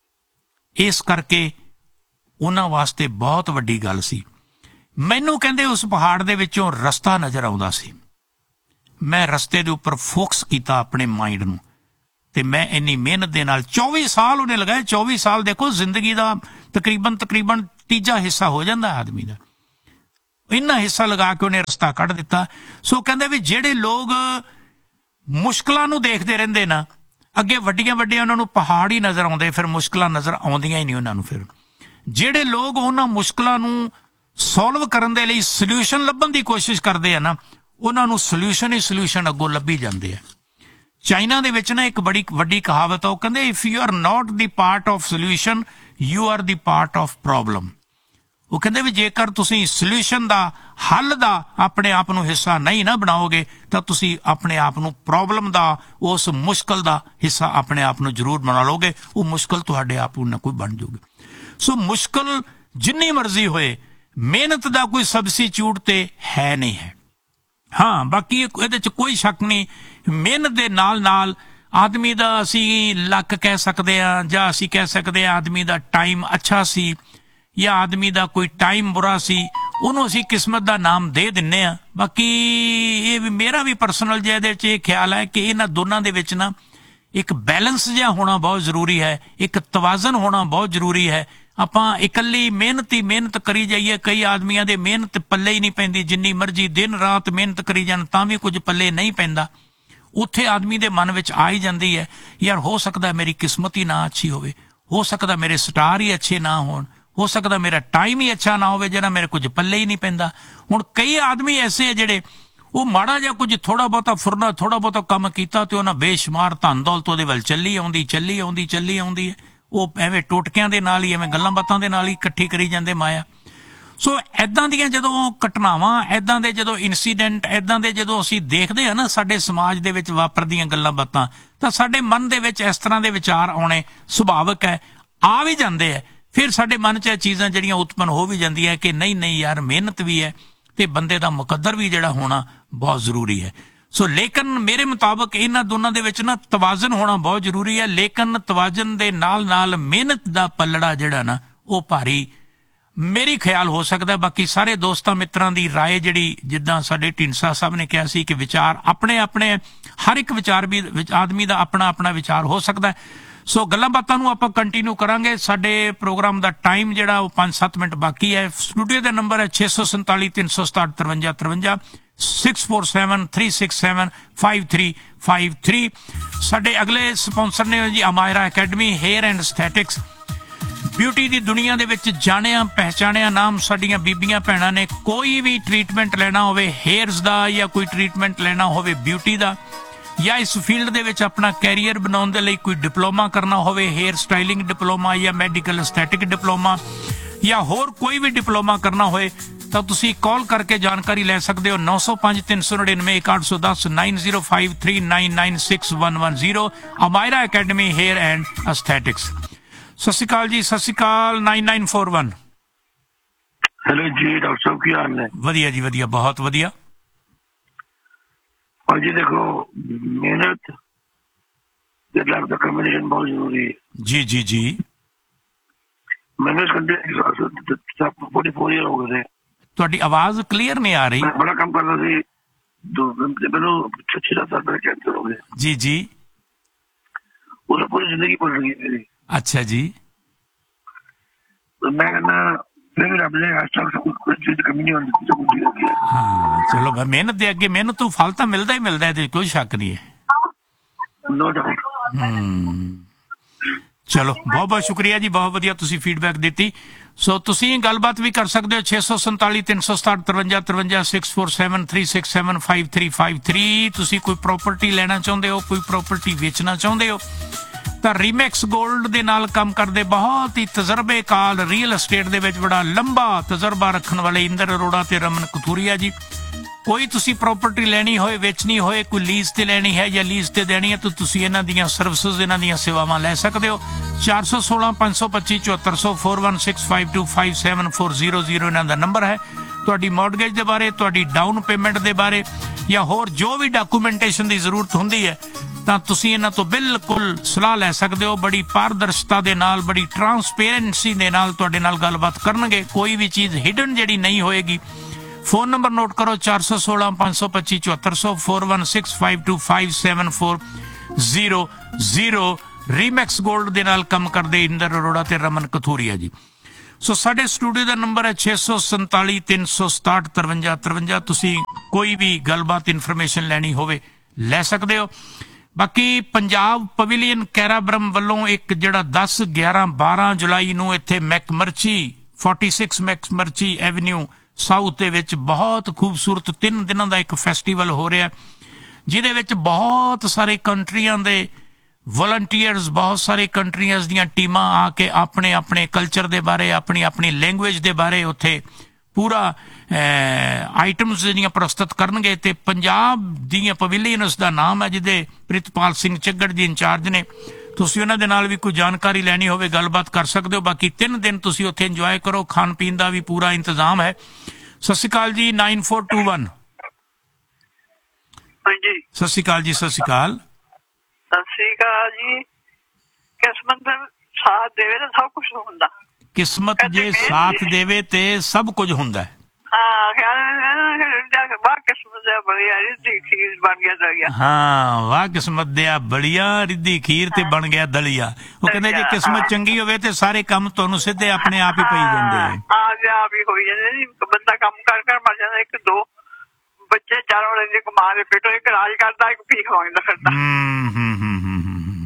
S1: ਇਸ ਕਰਕੇ ਉਹਨਾਂ ਵਾਸਤੇ ਬਹੁਤ ਵੱਡੀ ਗੱਲ ਸੀ। ਮੈਨੂੰ ਕਹਿੰਦੇ ਉਸ ਪਹਾੜ ਦੇ ਵਿੱਚੋਂ ਰਸਤਾ ਨਜ਼ਰ ਆਉਂਦਾ ਸੀ। ਮੈਂ ਰਸਤੇ ਦੇ ਉੱਪਰ ਫੋਕਸ ਕੀਤਾ ਆਪਣੇ ਮਾਈਂਡ ਨੂੰ ਤੇ ਮੈਂ ਇੰਨੀ ਮਿਹਨਤ ਦੇ ਨਾਲ ਚੌਵੀ ਸਾਲ ਉਹਨੇ ਲਗਾਏ। ਚੌਵੀ ਸਾਲ ਦੇਖੋ, ਜ਼ਿੰਦਗੀ ਦਾ ਤਕਰੀਬਨ ਤਕਰੀਬਨ ਤੀਜਾ ਹਿੱਸਾ ਹੋ ਜਾਂਦਾ ਆਦਮੀ ਦਾ। ਇੰਨਾ ਹਿੱਸਾ ਲਗਾ ਕੇ ਉਹਨੇ ਰਸਤਾ ਕੱਢ ਦਿੱਤਾ। ਸੋ ਕਹਿੰਦੇ ਵੀ ਜਿਹੜੇ ਲੋਕ ਮੁਸ਼ਕਲਾਂ ਨੂੰ ਦੇਖਦੇ ਰਹਿੰਦੇ ਨਾ, ਅੱਗੇ ਵੱਡੀਆਂ ਵੱਡੀਆਂ ਉਹਨਾਂ ਨੂੰ ਪਹਾੜ ਹੀ ਨਜ਼ਰ ਆਉਂਦੇ, ਫਿਰ ਮੁਸ਼ਕਲਾਂ ਨਜ਼ਰ ਆਉਂਦੀਆਂ ਹੀ ਨਹੀਂ ਉਹਨਾਂ ਨੂੰ। ਫਿਰ ਜਿਹੜੇ ਲੋਕ ਉਹਨਾਂ ਮੁਸ਼ਕਲਾਂ ਨੂੰ ਸੋਲਵ ਕਰਨ ਦੇ ਲਈ ਸੋਲਿਊਸ਼ਨ ਲੱਭਣ ਦੀ ਕੋਸ਼ਿਸ਼ ਕਰਦੇ ਆ ਨਾ, ਉਹਨਾਂ ਨੂੰ ਸੋਲਿਊਸ਼ਨ ਹੀ ਸੋਲਿਊਸ਼ਨ ਅੱਗੋਂ ਲੱਭੀ ਜਾਂਦੇ ਆ। ਚਾਈਨਾ ਦੇ ਵਿੱਚ ਨਾ ਇੱਕ ਬੜੀ ਵੱਡੀ ਕਹਾਵਤ ਆ, ਉਹ ਕਹਿੰਦੇ if you are not the part of solution you are the part of problem. ਉਹ ਕਹਿੰਦੇ ਵੀ ਜੇਕਰ ਤੁਸੀਂ ਸੋਲਿਊਸ਼ਨ ਦਾ, ਹੱਲ ਦਾ ਆਪਣੇ ਆਪ ਨੂੰ ਹਿੱਸਾ ਨਹੀਂ ਨਾ ਬਣਾਓਗੇ ਤਾਂ ਤੁਸੀਂ ਆਪਣੇ ਆਪ ਨੂੰ ਪ੍ਰੋਬਲਮ ਦਾ, ਉਸ ਮੁਸ਼ਕਲ ਦਾ ਹਿੱਸਾ ਆਪਣੇ ਆਪ ਨੂੰ ਜ਼ਰੂਰ ਬਣਾ ਲਓਗੇ। ਉਹ ਮੁਸ਼ਕਲ ਤੁਹਾਡੇ ਆਪ ਨੂੰ ਨਾ ਕੋਈ ਬਣ ਜਾਊਗੀ। ਸੋ ਮੁਸ਼ਕਲ ਜਿੰਨੀ ਮਰਜ਼ੀ ਹੋਏ, ਮਿਹਨਤ ਦਾ ਕੋਈ ਸਬਸਟੀਚਿਊਟ ਤੇ ਹੈ ਨਹੀਂ ਹੈ। ਹਾਂ, ਬਾਕੀ ਇਹਦੇ ਚ ਕੋਈ ਸ਼ੱਕ ਨਹੀਂ, ਮਿਹਨਤ ਦੇ ਨਾਲ ਨਾਲ ਆਦਮੀ ਦਾ ਅਸੀਂ ਲੱਕ ਕਹਿ ਸਕਦੇ ਹਾਂ, ਜਾਂ ਅਸੀਂ ਕਹਿ ਸਕਦੇ ਹਾਂ ਆਦਮੀ ਦਾ ਟਾਈਮ ਅੱਛਾ ਸੀ ਜਾਂ ਆਦਮੀ ਦਾ ਕੋਈ ਟਾਈਮ ਬੁਰਾ ਸੀ, ਉਹਨੂੰ ਅਸੀਂ ਕਿਸਮਤ ਦਾ ਨਾਮ ਦੇ ਦਿੰਨੇ ਆ। ਬਾਕੀ ਇਹ ਵੀ ਮੇਰਾ ਵੀ ਪਰਸਨਲ ਜਿਹਾ ਇਹਦੇ ਚ ਇਹ ਖਿਆਲ ਹੈ ਕਿ ਇਹਨਾਂ ਦੋਨਾਂ ਦੇ ਵਿੱਚ ਨਾ ਇੱਕ ਬੈਲੈਂਸ ਜਿਹਾ ਹੋਣਾ ਬਹੁਤ ਜ਼ਰੂਰੀ ਹੈ, ਇੱਕ ਤਵਾਜ਼ਨ ਹੋਣਾ ਬਹੁਤ ਜ਼ਰੂਰੀ ਹੈ। ਆਪਾਂ ਇਕੱਲੀ ਮਿਹਨਤ ਹੀ ਮਿਹਨਤ ਕਰੀ ਜਾਈਏ, ਕਈ ਆਦਮੀਆਂ ਦੇ ਮਿਹਨਤ ਪੱਲੇ ਹੀ ਨਹੀਂ ਪੈਂਦੀ, ਜਿੰਨੀ ਮਰਜ਼ੀ ਦਿਨ ਰਾਤ ਮਿਹਨਤ ਕਰੀ ਜਾਣ ਤਾਂ ਵੀ ਕੁਝ ਪੱਲੇ ਨਹੀਂ ਪੈਂਦਾ। ਉੱਥੇ ਆਦਮੀ ਦੇ ਮਨ ਵਿੱਚ ਆ ਹੀ ਜਾਂਦੀ ਹੈ ਯਾਰ ਹੋ ਸਕਦਾ ਮੇਰੀ ਕਿਸਮਤ ਹੀ ਨਾ ਅੱਛੀ ਹੋਵੇ, ਹੋ ਸਕਦਾ ਮੇਰੇ ਸਟਾਰ ਹੀ ਅੱਛੇ ਨਾ ਹੋਣ, ਹੋ ਸਕਦਾ ਮੇਰਾ ਟਾਈਮ ਹੀ ਅੱਛਾ ਨਾ ਹੋਵੇ ਜਿਹੜਾ ਮੇਰੇ ਕੁਝ ਪੱਲੇ ਹੀ ਨਹੀਂ ਪੈਂਦਾ। ਹੁਣ ਕਈ ਆਦਮੀ ਐਸੇ ਆ ਜਿਹੜੇ ਉਹ ਮਾੜਾ ਜਿਹਾ ਕੁਝ ਥੋੜਾ ਬਹੁਤਾ ਫੁਰਨਾ ਥੋੜਾ ਬਹੁਤਾ ਕੰਮ ਕੀਤਾ ਤੇ ਉਹਨਾਂ ਬੇਸ਼ੁਮਾਰ ਧਨ ਦੌਲਤ ਉਹਦੇ ਵੱਲ ਚੱਲੀ ਆਉਂਦੀ ਚੱਲੀ ਆਉਂਦੀ ਚੱਲੀ ਆਉਂਦੀ ਹੈ। ਉਹ ਐਵੇਂ ਟੋਟਕਿਆਂ ਦੇ ਨਾਲ ਹੀ ਐਵੇਂ ਗੱਲਾਂ ਬਾਤਾਂ ਦੇ ਨਾਲ ਹੀ ਇਕੱਠੀ ਕਰੀ ਜਾਂਦੇ ਮਾਇਆ। ਸੋ ਐਦਾਂ ਦੀਆਂ ਜਦੋਂ ਘਟਨਾਵਾਂ, ਐਦਾਂ ਦੇ ਜਦੋਂ ਇਨਸੀਡੈਂਟ, ਐਦਾਂ ਦੇ ਜਦੋਂ ਅਸੀਂ ਦੇਖਦੇ ਹਾਂ ਨਾ ਸਾਡੇ ਸਮਾਜ ਦੇ ਵਿੱਚ ਵਾਪਰਦੀਆਂ ਗੱਲਾਂ ਬਾਤਾਂ, ਤਾਂ ਸਾਡੇ ਮਨ ਦੇ ਵਿੱਚ ਇਸ ਤਰ੍ਹਾਂ ਦੇ ਵਿਚਾਰ ਆਉਣੇ ਸੁਭਾਵਿਕ ਹੈ, ਆ ਵੀ ਜਾਂਦੇ ਹੈ। ਫਿਰ ਸਾਡੇ ਮਨ 'ਚ ਇਹ ਚੀਜ਼ਾਂ ਜਿਹੜੀਆਂ ਉਤਪੰਨ ਹੋ ਵੀ ਜਾਂਦੀਆਂ ਕਿ ਨਹੀਂ ਨਹੀਂ ਯਾਰ ਮਿਹਨਤ ਵੀ ਹੈ ਤੇ ਬੰਦੇ ਦਾ ਮੁਕੱਦਰ ਵੀ ਜਿਹੜਾ ਹੋਣਾ ਬਹੁਤ ਜ਼ਰੂਰੀ ਹੈ। ਸੋ ਲੇਕਿਨ ਮੇਰੇ ਮੁਤਾਬਕ ਇਹਨਾਂ ਦੋਨਾਂ ਦੇ ਵਿੱਚ ਨਾ ਤਵਾਜ਼ਨ ਹੋਣਾ ਬਹੁਤ ਜ਼ਰੂਰੀ ਹੈ। ਲੇਕਿਨ ਤਵਾਜ਼ਨ ਦੇ ਨਾਲ ਨਾਲ ਮਿਹਨਤ ਦਾ ਪੱਲੜਾ ਜਿਹੜਾ ਨਾ ਉਹ ਭਾਰੀ ਮੇਰੀ ਖਿਆਲ ਹੋ ਸਕਦਾ। ਬਾਕੀ ਸਾਰੇ ਦੋਸਤਾਂ ਮਿੱਤਰਾਂ ਦੀ ਰਾਏ ਜਿਹੜੀ, ਜਿੱਦਾਂ ਸਾਡੇ ਢੀਂਡਸਾ ਸਾਹਿਬ ਨੇ ਕਿਹਾ ਸੀ ਕਿ ਵਿਚਾਰ ਆਪਣੇ ਆਪਣੇ, ਹਰ ਇੱਕ ਵਿਚਾਰ ਵੀ ਆਦਮੀ ਦਾ ਆਪਣਾ ਆਪਣਾ ਵਿਚਾਰ ਹੋ ਸਕਦਾ। ਸੋ ਗੱਲਾਂ ਬਾਤਾਂ ਨੂੰ ਆਪਾਂ ਕੰਟੀਨਿਊ ਕਰਾਂਗੇ। ਸਾਡੇ ਪ੍ਰੋਗਰਾਮ ਦਾ ਟਾਈਮ ਜਿਹੜਾ ਉਹ ਪੰਜ ਸੱਤ ਮਿੰਟ ਬਾਕੀ ਹੈ। ਸਟੂਡੀਓ ਦਾ ਨੰਬਰ ਹੈ ਛੇ ਸੌ ਸੰਤਾਲੀ ਤਿੰਨ ਸੌ ਸਤਾਹਠ ਤਰਵੰਜਾ ਤਰਵੰਜਾ six four seven three six seven five three five three. ਸਾਡੇ ਅਗਲੇ ਸਪਾਂਸਰ ਨੇ ਜੀ Amaira academy hair and ਐਸਥੈਟਿਕਸ। Beauty ਦੀ ਦੁਨੀਆ ਦੇ ਵਿੱਚ ਜਾਣਿਆ ਪਹਿਚਾਣਿਆ ਨਾਮ ਸਾਡੀਆਂ ਬੀਬੀਆਂ ਭੈਣਾਂ ਨੇ। ਕੋਈ ਵੀ ਟ੍ਰੀਟਮੈਂਟ ਲੈਣਾ ਹੋਵੇ ਹੇਅਰਸ ਦਾ, ਜਾਂ ਕੋਈ ਟ੍ਰੀਟਮੈਂਟ ਲੈਣਾ ਹੋਵੇ ਬਿਊਟੀ ਦਾ, ਜਾਂ ਇਸ ਫੀਲਡ ਦੇ ਵਿੱਚ ਆਪਣਾ ਕੈਰੀਅਰ ਬਣਾਉਣ ਦੇ ਲਈ ਕੋਈ ਡਿਪਲੋਮਾ ਕਰਨਾ ਹੋਵੇ, ਹੇਅਰ ਸਟਾਈਲਿੰਗ ਡਿਪਲੋਮਾ ਜਾਂ ਮੈਡੀਕਲ ਐਸਥੈਟਿਕ ਡਿਪਲੋਮਾ, ਜਾਂ ਹੋਰ ਕੋਈ ਵੀ ਡਿਪਲੋਮਾ ਕਰਨਾ ਹੋਏ, ਤਾਂ ਤੁਸੀਂ ਕਾਲ ਕਰਕੇ ਜਾਣਕਾਰੀ ਲੈ ਸਕਦੇ ਹੋ ਨੌ ਸੌ ਪੰਜ ਤਿੰਨ ਸੌ ਨੜਿਨਵੇਂ ਇੱਕ ਅੱਠ ਸੌ ਦਸ nine zero five three nine nine six one one zero. Amaira academy hair and ਐਸਥੈਟਿਕਸ। ਸਤਿ ਸ਼੍ਰੀ ਅਕਾਲ ਜੀ। ਸਤਿ ਸ਼੍ਰੀ ਅਕਾਲ। Nine nine four one.
S7: Hello ਜੀ ਡਾਕਟਰ ਸਾਹਿਬ, ਕੀ ਹਾਲ ਨੇ?
S1: ਵਧੀਆ ਜੀ ਵਧੀਆ, ਬਹੁਤ ਵਧੀਆ।
S7: और जी देखो मेहनत के खिलाफ का कम्युनिकेशन बहुत जरूरी है।
S1: जी जी जी।
S7: मैंने इस कंट्री फोर्टी फोर ईयर हो गए थे।
S1: ਤੁਹਾਡੀ ਆਵਾਜ਼ ਕਲੀਅਰ ਨਹੀਂ ਆ ਰਹੀ।
S7: मैं बड़ा काम करता थी, मैंने छह छह सात साल पहले कैंसर हो गया।
S1: जी जी।
S7: वो पूरी जिंदगी पड़ रही है मेरी।
S1: अच्छा जी।
S7: तो मैं कहना फिर भी आपने आज तक सब कुछ चीज कमी नहीं होती, सब कुछ हो गया।
S1: हाँ चलो भाई, मेहनत दे अगे मेहनत तो फल तो मिलता ही मिलता है, कोई शक नहीं है।
S7: No doubt.
S1: हम्म चलो बहुत बहुत शुक्रिया जी, बहुत ਵਧੀਆ ਤੁਸੀਂ ਫੀਡਬੈਕ ਦਿੱਤੀ। ਸੋ ਤੁਸੀਂ ਗੱਲਬਾਤ ਵੀ ਕਰ ਸਕਦੇ ਹੋ ਛੇ ਸੌ ਸੰਤਾਲੀ ਤਿੰਨ ਸੌ ਸਤਾਹਠ ਤਰਵੰਜਾ ਤਰਵੰਜਾ six four seven three six seven five three five three. ਤੁਸੀਂ ਕੋਈ ਪ੍ਰਾਪਰਟੀ ਲੈਣਾ ਚਾਹੁੰਦੇ ਹੋ, ਕੋਈ ਪ੍ਰਾਪਰਟੀ ਵੇਚਣਾ ਚਾਹੁੰਦੇ ਹੋ, ਤਾਂ ਰੀਮੈਕਸ ਗੋਲਡ ਦੇ ਨਾਲ ਕੰਮ ਕਰਦੇ ਬਹੁਤ ਹੀ ਤਜਰਬੇਕਾਰ ਰੀਅਲ ਐਸਟੇਟ ਦੇ ਵਿੱਚ ਬੜਾ ਲੰਬਾ ਤਜਰਬਾ ਰੱਖਣ ਵਾਲੇ ਇੰਦਰ ਅਰੋੜਾ ਤੇ ਰਮਨ ਕਥੂਰੀਆ ਜੀ। ਕੋਈ ਤੁਸੀਂ ਪ੍ਰਾਪਰਟੀ ਲੈਣੀ ਹੋਏ, ਵੇਚਣੀ ਹੋਏ, ਕੋਈ ਲੀਜ਼ ਤੇ ਲੈਣੀ ਹੈ ਜਾਂ ਲੀਜ਼ ਤੇ ਦੇਣੀ ਹੈ, ਤਾਂ ਤੁਸੀਂ ਇਹਨਾਂ ਦੀਆਂ ਸਰਵਿਸਿਜ਼, ਇਹਨਾਂ ਦੀਆਂ ਸੇਵਾਵਾਂ ਲੈ ਸਕਦੇ ਹੋ। ਚਾਰ ਸੌ ਸੋਲਾਂ ਪੰਜ ਸੌ ਪੱਚੀ ਚੁਹੱਤਰ ਸੌ four one six five to five seven four zero zero ਇਹਨਾਂ ਦਾ ਨੰਬਰ ਹੈ। ਤੁਹਾਡੀ ਮੌਰਗੇਜ ਦੇ ਬਾਰੇ, ਤੁਹਾਡੀ ਡਾਊਨ ਪੇਮੈਂਟ ਦੇ ਬਾਰੇ, ਜਾਂ ਹੋਰ ਜੋ ਵੀ ਡਾਕੂਮੈਂਟੇਸ਼ਨ ਦੀ ਜ਼ਰੂਰਤ ਹੁੰਦੀ ਹੈ, ਤਾਂ ਤੁਸੀਂ ਇਹਨਾਂ ਤੋਂ ਬਿਲਕੁਲ ਸਲਾਹ ਲੈ ਸਕਦੇ ਹੋ। ਬੜੀ ਪਾਰਦਰਸ਼ਤਾ ਦੇ ਨਾਲ, ਬੜੀ ਟਰਾਂਸਪੇਰੈਂਸੀ ਦੇ ਨਾਲ ਤੁਹਾਡੇ ਨਾਲ ਗੱਲਬਾਤ ਕਰਨਗੇ। ਕੋਈ ਵੀ ਚੀਜ਼ ਹਿਡਨ ਜਿਹੜੀ ਨਹੀਂ ਹੋਏਗੀ। ਫੋਨ ਨੰਬਰ ਨੋਟ ਕਰੋ ਚਾਰ ਸੌ ਸੋਲਾਂ ਪੰਜ ਸੌ ਪੱਚੀ ਚੁਹੱਤਰ ਸੌ four one six five to five seven four zero zero. ਰੀਮੈਕਸ gold ਦੇ ਨਾਲ ਕੰਮ ਕਰਦੇ ਇੰਦਰ ਅਰੋੜਾ ਤੇ ਰਮਨ ਕਥੂਰੀਆ ਜੀ। ਸੋ ਸਾਡੇ ਸਟੂਡੀਓ ਦਾ ਨੰਬਰ ਹੈ ਛੇ ਸੌ ਸੰਤਾਲੀ ਤਿੰਨ ਸੌ ਸਤਾਹਠ ਤਰਵੰਜਾ ਤਰਵੰਜਾ। ਤੁਸੀਂ ਕੋਈ ਵੀ ਗੱਲਬਾਤ ਇਨਫੋਰਮੇਸ਼ਨ ਲੈਣੀ ਹੋਵੇ ਲੈ ਸਕਦੇ ਹੋ। ਬਾਕੀ ਪੰਜਾਬ ਪਵੇਲੀਅਨ ਕੈਰਾਬਰਮ ਵੱਲੋਂ ਇੱਕ ਜਿਹੜਾ ਦਸ ਗਿਆਰਾਂ ਬਾਰਾਂ ਜੁਲਾਈ ਨੂੰ ਇੱਥੇ ਮੈਕਮਰਚੀ ਫੋਰਟੀ ਸਿਕਸ ਮੈਕਮਰਚੀ ਐਵਨਿਊ ਸਾਊਥ ਦੇ ਵਿੱਚ ਬਹੁਤ ਖੂਬਸੂਰਤ ਤਿੰਨ ਦਿਨਾਂ ਦਾ ਇੱਕ ਫੈਸਟੀਵਲ ਹੋ ਰਿਹਾ, ਜਿਹਦੇ ਵਿੱਚ ਬਹੁਤ ਸਾਰੇ ਕੰਟਰੀਆਂ ਦੇ ਵਲੰਟੀਅਰਸ, ਬਹੁਤ ਸਾਰੇ ਕੰਟਰੀਆਂ ਦੀਆਂ ਟੀਮਾਂ ਆ ਕੇ ਆਪਣੇ ਆਪਣੇ ਕਲਚਰ ਦੇ ਬਾਰੇ, ਆਪਣੀ ਆਪਣੀ ਲੈਂਗੁਏਜ ਦੇ ਬਾਰੇ ਉੱਥੇ ਪੂਰਾ ਆਈਟਮਸ ਜਿਹੜੀਆਂ ਪ੍ਰਸਤੁਤ ਕਰਨਗੇ। ਤੇ ਪੰਜਾਬ ਦੀਆਂ ਪਵੇਲੀਅਨਸ ਦਾ ਨਾਮ ਹੈ, ਜਿਹਦੇ ਪ੍ਰਿਤਪਾਲ ਸਿੰਘ ਚੱਗੜ ਜੀ ਇੰਚਾਰਜ ਨੇ। ਤੁਸੀਂ ਉਹਨਾਂ ਦੇ ਨਾਲ ਵੀ ਕੋਈ ਜਾਣਕਾਰੀ ਲੈਣੀ ਹੋਵੇ ਗੱਲਬਾਤ ਕਰ ਸਕਦੇ ਹੋ। ਬਾਕੀ ਤਿੰਨ ਦਿਨ ਤੁਸੀਂ ਉੱਥੇ ਇੰਜੋਏ ਕਰੋ, ਖਾਣ ਪੀਣ ਦਾ ਵੀ ਪੂਰਾ ਇੰਤਜ਼ਾਮ ਹੈ। ਸਤਿ ਸ਼੍ਰੀ ਅਕਾਲ ਜੀ। Nine four two one.
S8: ਹਾਂਜੀ
S1: ਸਤਿ ਸ਼੍ਰੀ ਅਕਾਲ ਜੀ। ਸਤਿ ਸ਼੍ਰੀ ਅਕਾਲ।
S8: ਸਤਿ ਸ਼੍ਰੀ ਅਕਾਲ ਜੀ। ਕਿਸਮਤ ਦਾ ਸਾਥ ਦੇਵੇ ਤਾਂ ਸਭ ਕੁਝ ਹੁੰਦਾ।
S1: ਕਿਸਮਤ ਜੇ ਸਾਥ ਦੇਵੇ ਤੇ ਸਭ ਕੁਝ ਹੁੰਦਾ ਹੈ।
S8: ਹਾਂ ਵਾਹ ਕਿਸਮਤ ਦਾ ਬੜੀਆ ਰਿੱਧੀ ਖੀਰ ਬਣ ਗਿਆ ਦਲੀਆ।
S1: ਹਾਂ ਵਾਹ ਕਿਸਮਤ ਦਿਆ ਬੜੀਆ ਰਿੱਧੀ ਖੀਰ ਤੇ ਬਣ ਗਿਆ ਦਲੀਆ। ਉਹ ਕਹਿੰਦੇ ਜੇ ਕਿਸਮਤ ਚੰਗੀ ਹੋਵੇ ਤੇ ਸਾਰੇ ਕੰਮ ਤੁਹਾਨੂੰ ਸਿੱਧੇ ਆਪਣੇ ਆਪ ਹੀ ਪਈ ਜਾਂਦੇ ਆ।
S8: ਆਪ ਹੀ ਹੋਈ ਜਾਂਦੇ ਜੀ। ਬੰਦਾ ਕੰਮ ਕਰ ਕਰ ਮਰ ਜਾਂਦਾ। ਇੱਕ ਦੋ ਬੱਚੇ ਚਾਰੋਂ ਰਹਿੰਦੇ, ਇੱਕ ਮਾਂ ਦੇ ਪੇਟੋਂ, ਇੱਕ ਰਾਜ ਕਰਦਾ, ਇੱਕ ਭੀਖ ਮੰਗਦਾ ਫਿਰਦਾ।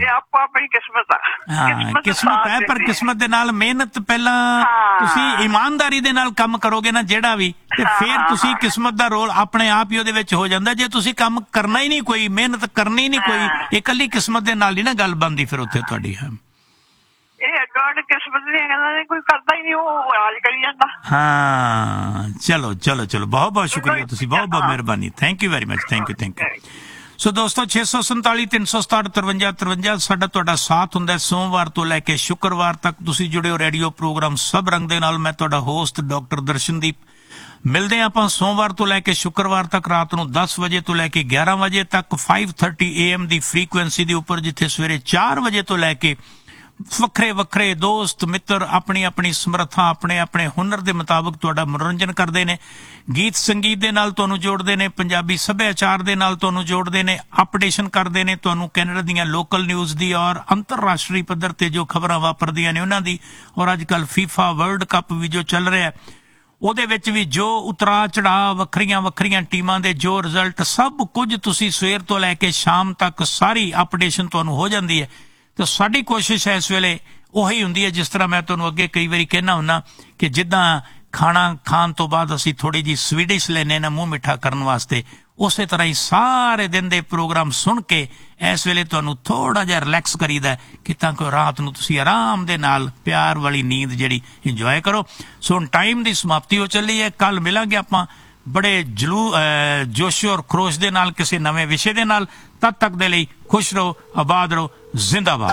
S8: ਇਹ ਆਪੋ ਆਪਣੀ ਕਿਸਮਤ ਆ।
S1: ਹਾਂ ਕਿਸਮਤ ਹੈ, ਪਰ ਕਿਸਮਤ ਦੇ ਨਾਲ ਮਿਹਨਤ ਪਹਿਲਾਂ ਤੁਸੀਂ ਇਮਾਨਦਾਰੀ ਦੇ ਨਾਲ ਕੰਮ ਕਰੋਗੇ ਨਾ ਜਿਹੜਾ ਵੀ, ਤੇ ਫਿਰ ਤੁਸੀਂ ਕਿਸਮਤ ਦਾ ਰੋਲ ਆਪਣੇ ਆਪ ਹੀ ਉਹਦੇ ਵਿੱਚ ਹੋ ਜਾਂਦਾ। ਜੇ ਤੁਸੀਂ ਕੰਮ ਕਰਨਾ ਹੀ ਨਹੀਂ, ਕੋਈ ਮਿਹਨਤ ਕਰਨੀ ਨਹੀਂ ਕੋਈ, ਇਹ ਇਕੱਲੀ ਕਿਸਮਤ ਦੇ ਨਾਲ ਹੀ ਨਾ ਗੱਲ ਬਣਦੀ ਫਿਰ ਉੱਥੇ ਤੁਹਾਡੀ। ਹਾਂ
S8: ਇਹ ਅਕਾਊਂਟ ਕਿਸਮਤ ਦੀ ਕਹਿੰਦਾ ਕੋਈ ਕਰਦਾ ਹੀ ਨਹੀਂ, ਉਹ ਰਾਜ ਕਰੀ ਜਾਂਦਾ।
S1: ਹਾਂ ਚਲੋ ਚਲੋ ਚਲੋ ਬਹੁਤ ਬਹੁਤ ਸ਼ੁਕਰੀਆ, ਤੁਸੀਂ ਬਹੁਤ ਬਹੁਤ ਮਿਹਰਬਾਨੀ, thank you very much, thank you thank you. ਸੋ ਦੋਸਤੋ ਛੇ ਸੌ ਸੰਤਾਲੀ ਤਿੰਨ ਸੌ ਸਤਾਹਠ ਤਰਵੰਜਾ ਤਰਵੰਜਾ ਸਾਡਾ ਤੁਹਾਡਾ ਸਾਥ ਹੁੰਦਾ ਸੋਮਵਾਰ ਤੋਂ ਲੈ ਕੇ ਸ਼ੁੱਕਰਵਾਰ ਤੱਕ। ਤੁਸੀਂ ਜੁੜੇ ਹੋ ਰੇਡੀਓ ਪ੍ਰੋਗਰਾਮ ਸਭ ਰੰਗ ਦੇ ਨਾਲ। ਮੈਂ ਤੁਹਾਡਾ ਹੋਸਟ ਡਾਕਟਰ ਦਰਸ਼ਨਦੀਪ। ਮਿਲਦੇ ਹਾਂ ਆਪਾਂ ਸੋਮਵਾਰ ਤੋਂ ਲੈ ਕੇ ਸ਼ੁੱਕਰਵਾਰ ਤੱਕ ਰਾਤ ਨੂੰ ਦਸ ਵਜੇ ਤੋਂ ਲੈ ਕੇ ਗਿਆਰਾਂ ਵਜੇ ਤੱਕ five thirty A M the frequency ਦੇ ਉੱਪਰ, ਜਿੱਥੇ ਸਵੇਰੇ ਚਾਰ ਵਜੇ ਤੋਂ ਲੈ ਕੇ ਵੱਖਰੇ ਵੱਖਰੇ ਦੋਸਤ ਮਿੱਤਰ ਆਪਣੀ ਆਪਣੀ ਸਮਰੱਥਾ ਆਪਣੇ ਆਪਣੇ ਹੁਨਰ ਦੇ ਮੁਤਾਬਕ ਤੁਹਾਡਾ ਮਨੋਰੰਜਨ ਕਰਦੇ ਨੇ, ਗੀਤ ਸੰਗੀਤ ਦੇ ਨਾਲ ਤੁਹਾਨੂੰ ਜੋੜਦੇ ਨੇ, ਪੰਜਾਬੀ ਸੱਭਿਆਚਾਰ ਦੇ ਨਾਲ ਤੁਹਾਨੂੰ ਜੋੜਦੇ ਨੇ, ਅਪਡੇਸ਼ਨ ਕਰਦੇ ਨੇ ਤੁਹਾਨੂੰ ਕੈਨੇਡਾ ਦੀਆਂ ਲੋਕਲ ਨਿਊਜ਼ ਦੀ ਔਰ ਅੰਤਰਰਾਸ਼ਟਰੀ ਪੱਧਰ ਤੇ ਜੋ ਖਬਰਾਂ ਵਾਪਰਦੀਆਂ ਨੇ ਉਹਨਾਂ ਦੀ। ਔਰ ਅੱਜ ਕੱਲ੍ਹ ਫੀਫਾ ਵਰਲਡ ਕੱਪ ਵੀ ਜੋ ਚੱਲ ਰਿਹਾ ਉਹਦੇ ਵਿੱਚ ਵੀ ਜੋ ਉਤਰਾ ਚੜਾਅ, ਵੱਖਰੀਆਂ ਵੱਖਰੀਆਂ ਟੀਮਾਂ ਦੇ ਜੋ ਰਿਜ਼ਲਟ, ਸਭ ਕੁਝ ਤੁਸੀਂ ਸਵੇਰ ਤੋਂ ਲੈ ਕੇ ਸ਼ਾਮ ਤੱਕ ਸਾਰੀ ਅਪਡੇਸ਼ਨ ਤੁਹਾਨੂੰ ਹੋ ਜਾਂਦੀ ਹੈ। ਤਾਂ ਸਾਡੀ ਕੋਸ਼ਿਸ਼ ਹੈ ਇਸ ਵੇਲੇ ਉਹੀ ਹੁੰਦੀ ਹੈ, ਜਿਸ ਤਰ੍ਹਾਂ ਮੈਂ ਤੁਹਾਨੂੰ ਅੱਗੇ ਕਈ ਵਾਰੀ ਕਹਿਣਾ ਹੁੰਦਾ ਕਿ ਜਿੱਦਾਂ ਖਾਣਾ ਖਾਣ ਤੋਂ ਬਾਅਦ ਅਸੀਂ ਥੋੜੀ ਜਿਹੀ ਸਵੀਡਿਸ਼ ਲੈਨੇ ਨਾ ਮੂੰਹ ਮਿੱਠਾ ਕਰਨ ਵਾਸਤੇ, ਉਸੇ ਤਰ੍ਹਾਂ ਹੀ ਸਾਰੇ ਦਿਨ ਦੇ ਪ੍ਰੋਗਰਾਮ ਸੁਣ ਕੇ ਇਸ ਵੇਲੇ ਤੁਹਾਨੂੰ ਥੋੜਾ ਜਿਹਾ ਰਿਲੈਕਸ ਕਰੀਦਾ ਕਿ ਤਾਂ ਕਿ ਰਾਤ ਨੂੰ ਤੁਸੀਂ ਆਰਾਮ ਦੇ ਨਾਲ ਪਿਆਰ ਵਾਲੀ ਨੀਂਦ ਜਿਹੜੀ ਇੰਜੋਏ ਕਰੋ। ਸੋ ਹੁਣ ਟਾਈਮ ਦੀ ਸਮਾਪਤੀ ਹੋ ਚੱਲੀ ਹੈ। ਕੱਲ ਮਿਲਾਂਗੇ ਆਪਾਂ ਬੜੇ ਜਲੂ ਜੋਸ਼ ਔਰ ਖਰੋਸ਼ ਦੇ ਨਾਲ ਕਿਸੇ ਨਵੇਂ ਵਿਸ਼ੇ ਦੇ ਨਾਲ। ਤਦ ਤੱਕ ਦੇ ਲਈ ਖੁਸ਼ ਰਹੋ, ਆਬਾਦ ਰਹੋ, ਜ਼ਿੰਦਾਬਾਦ।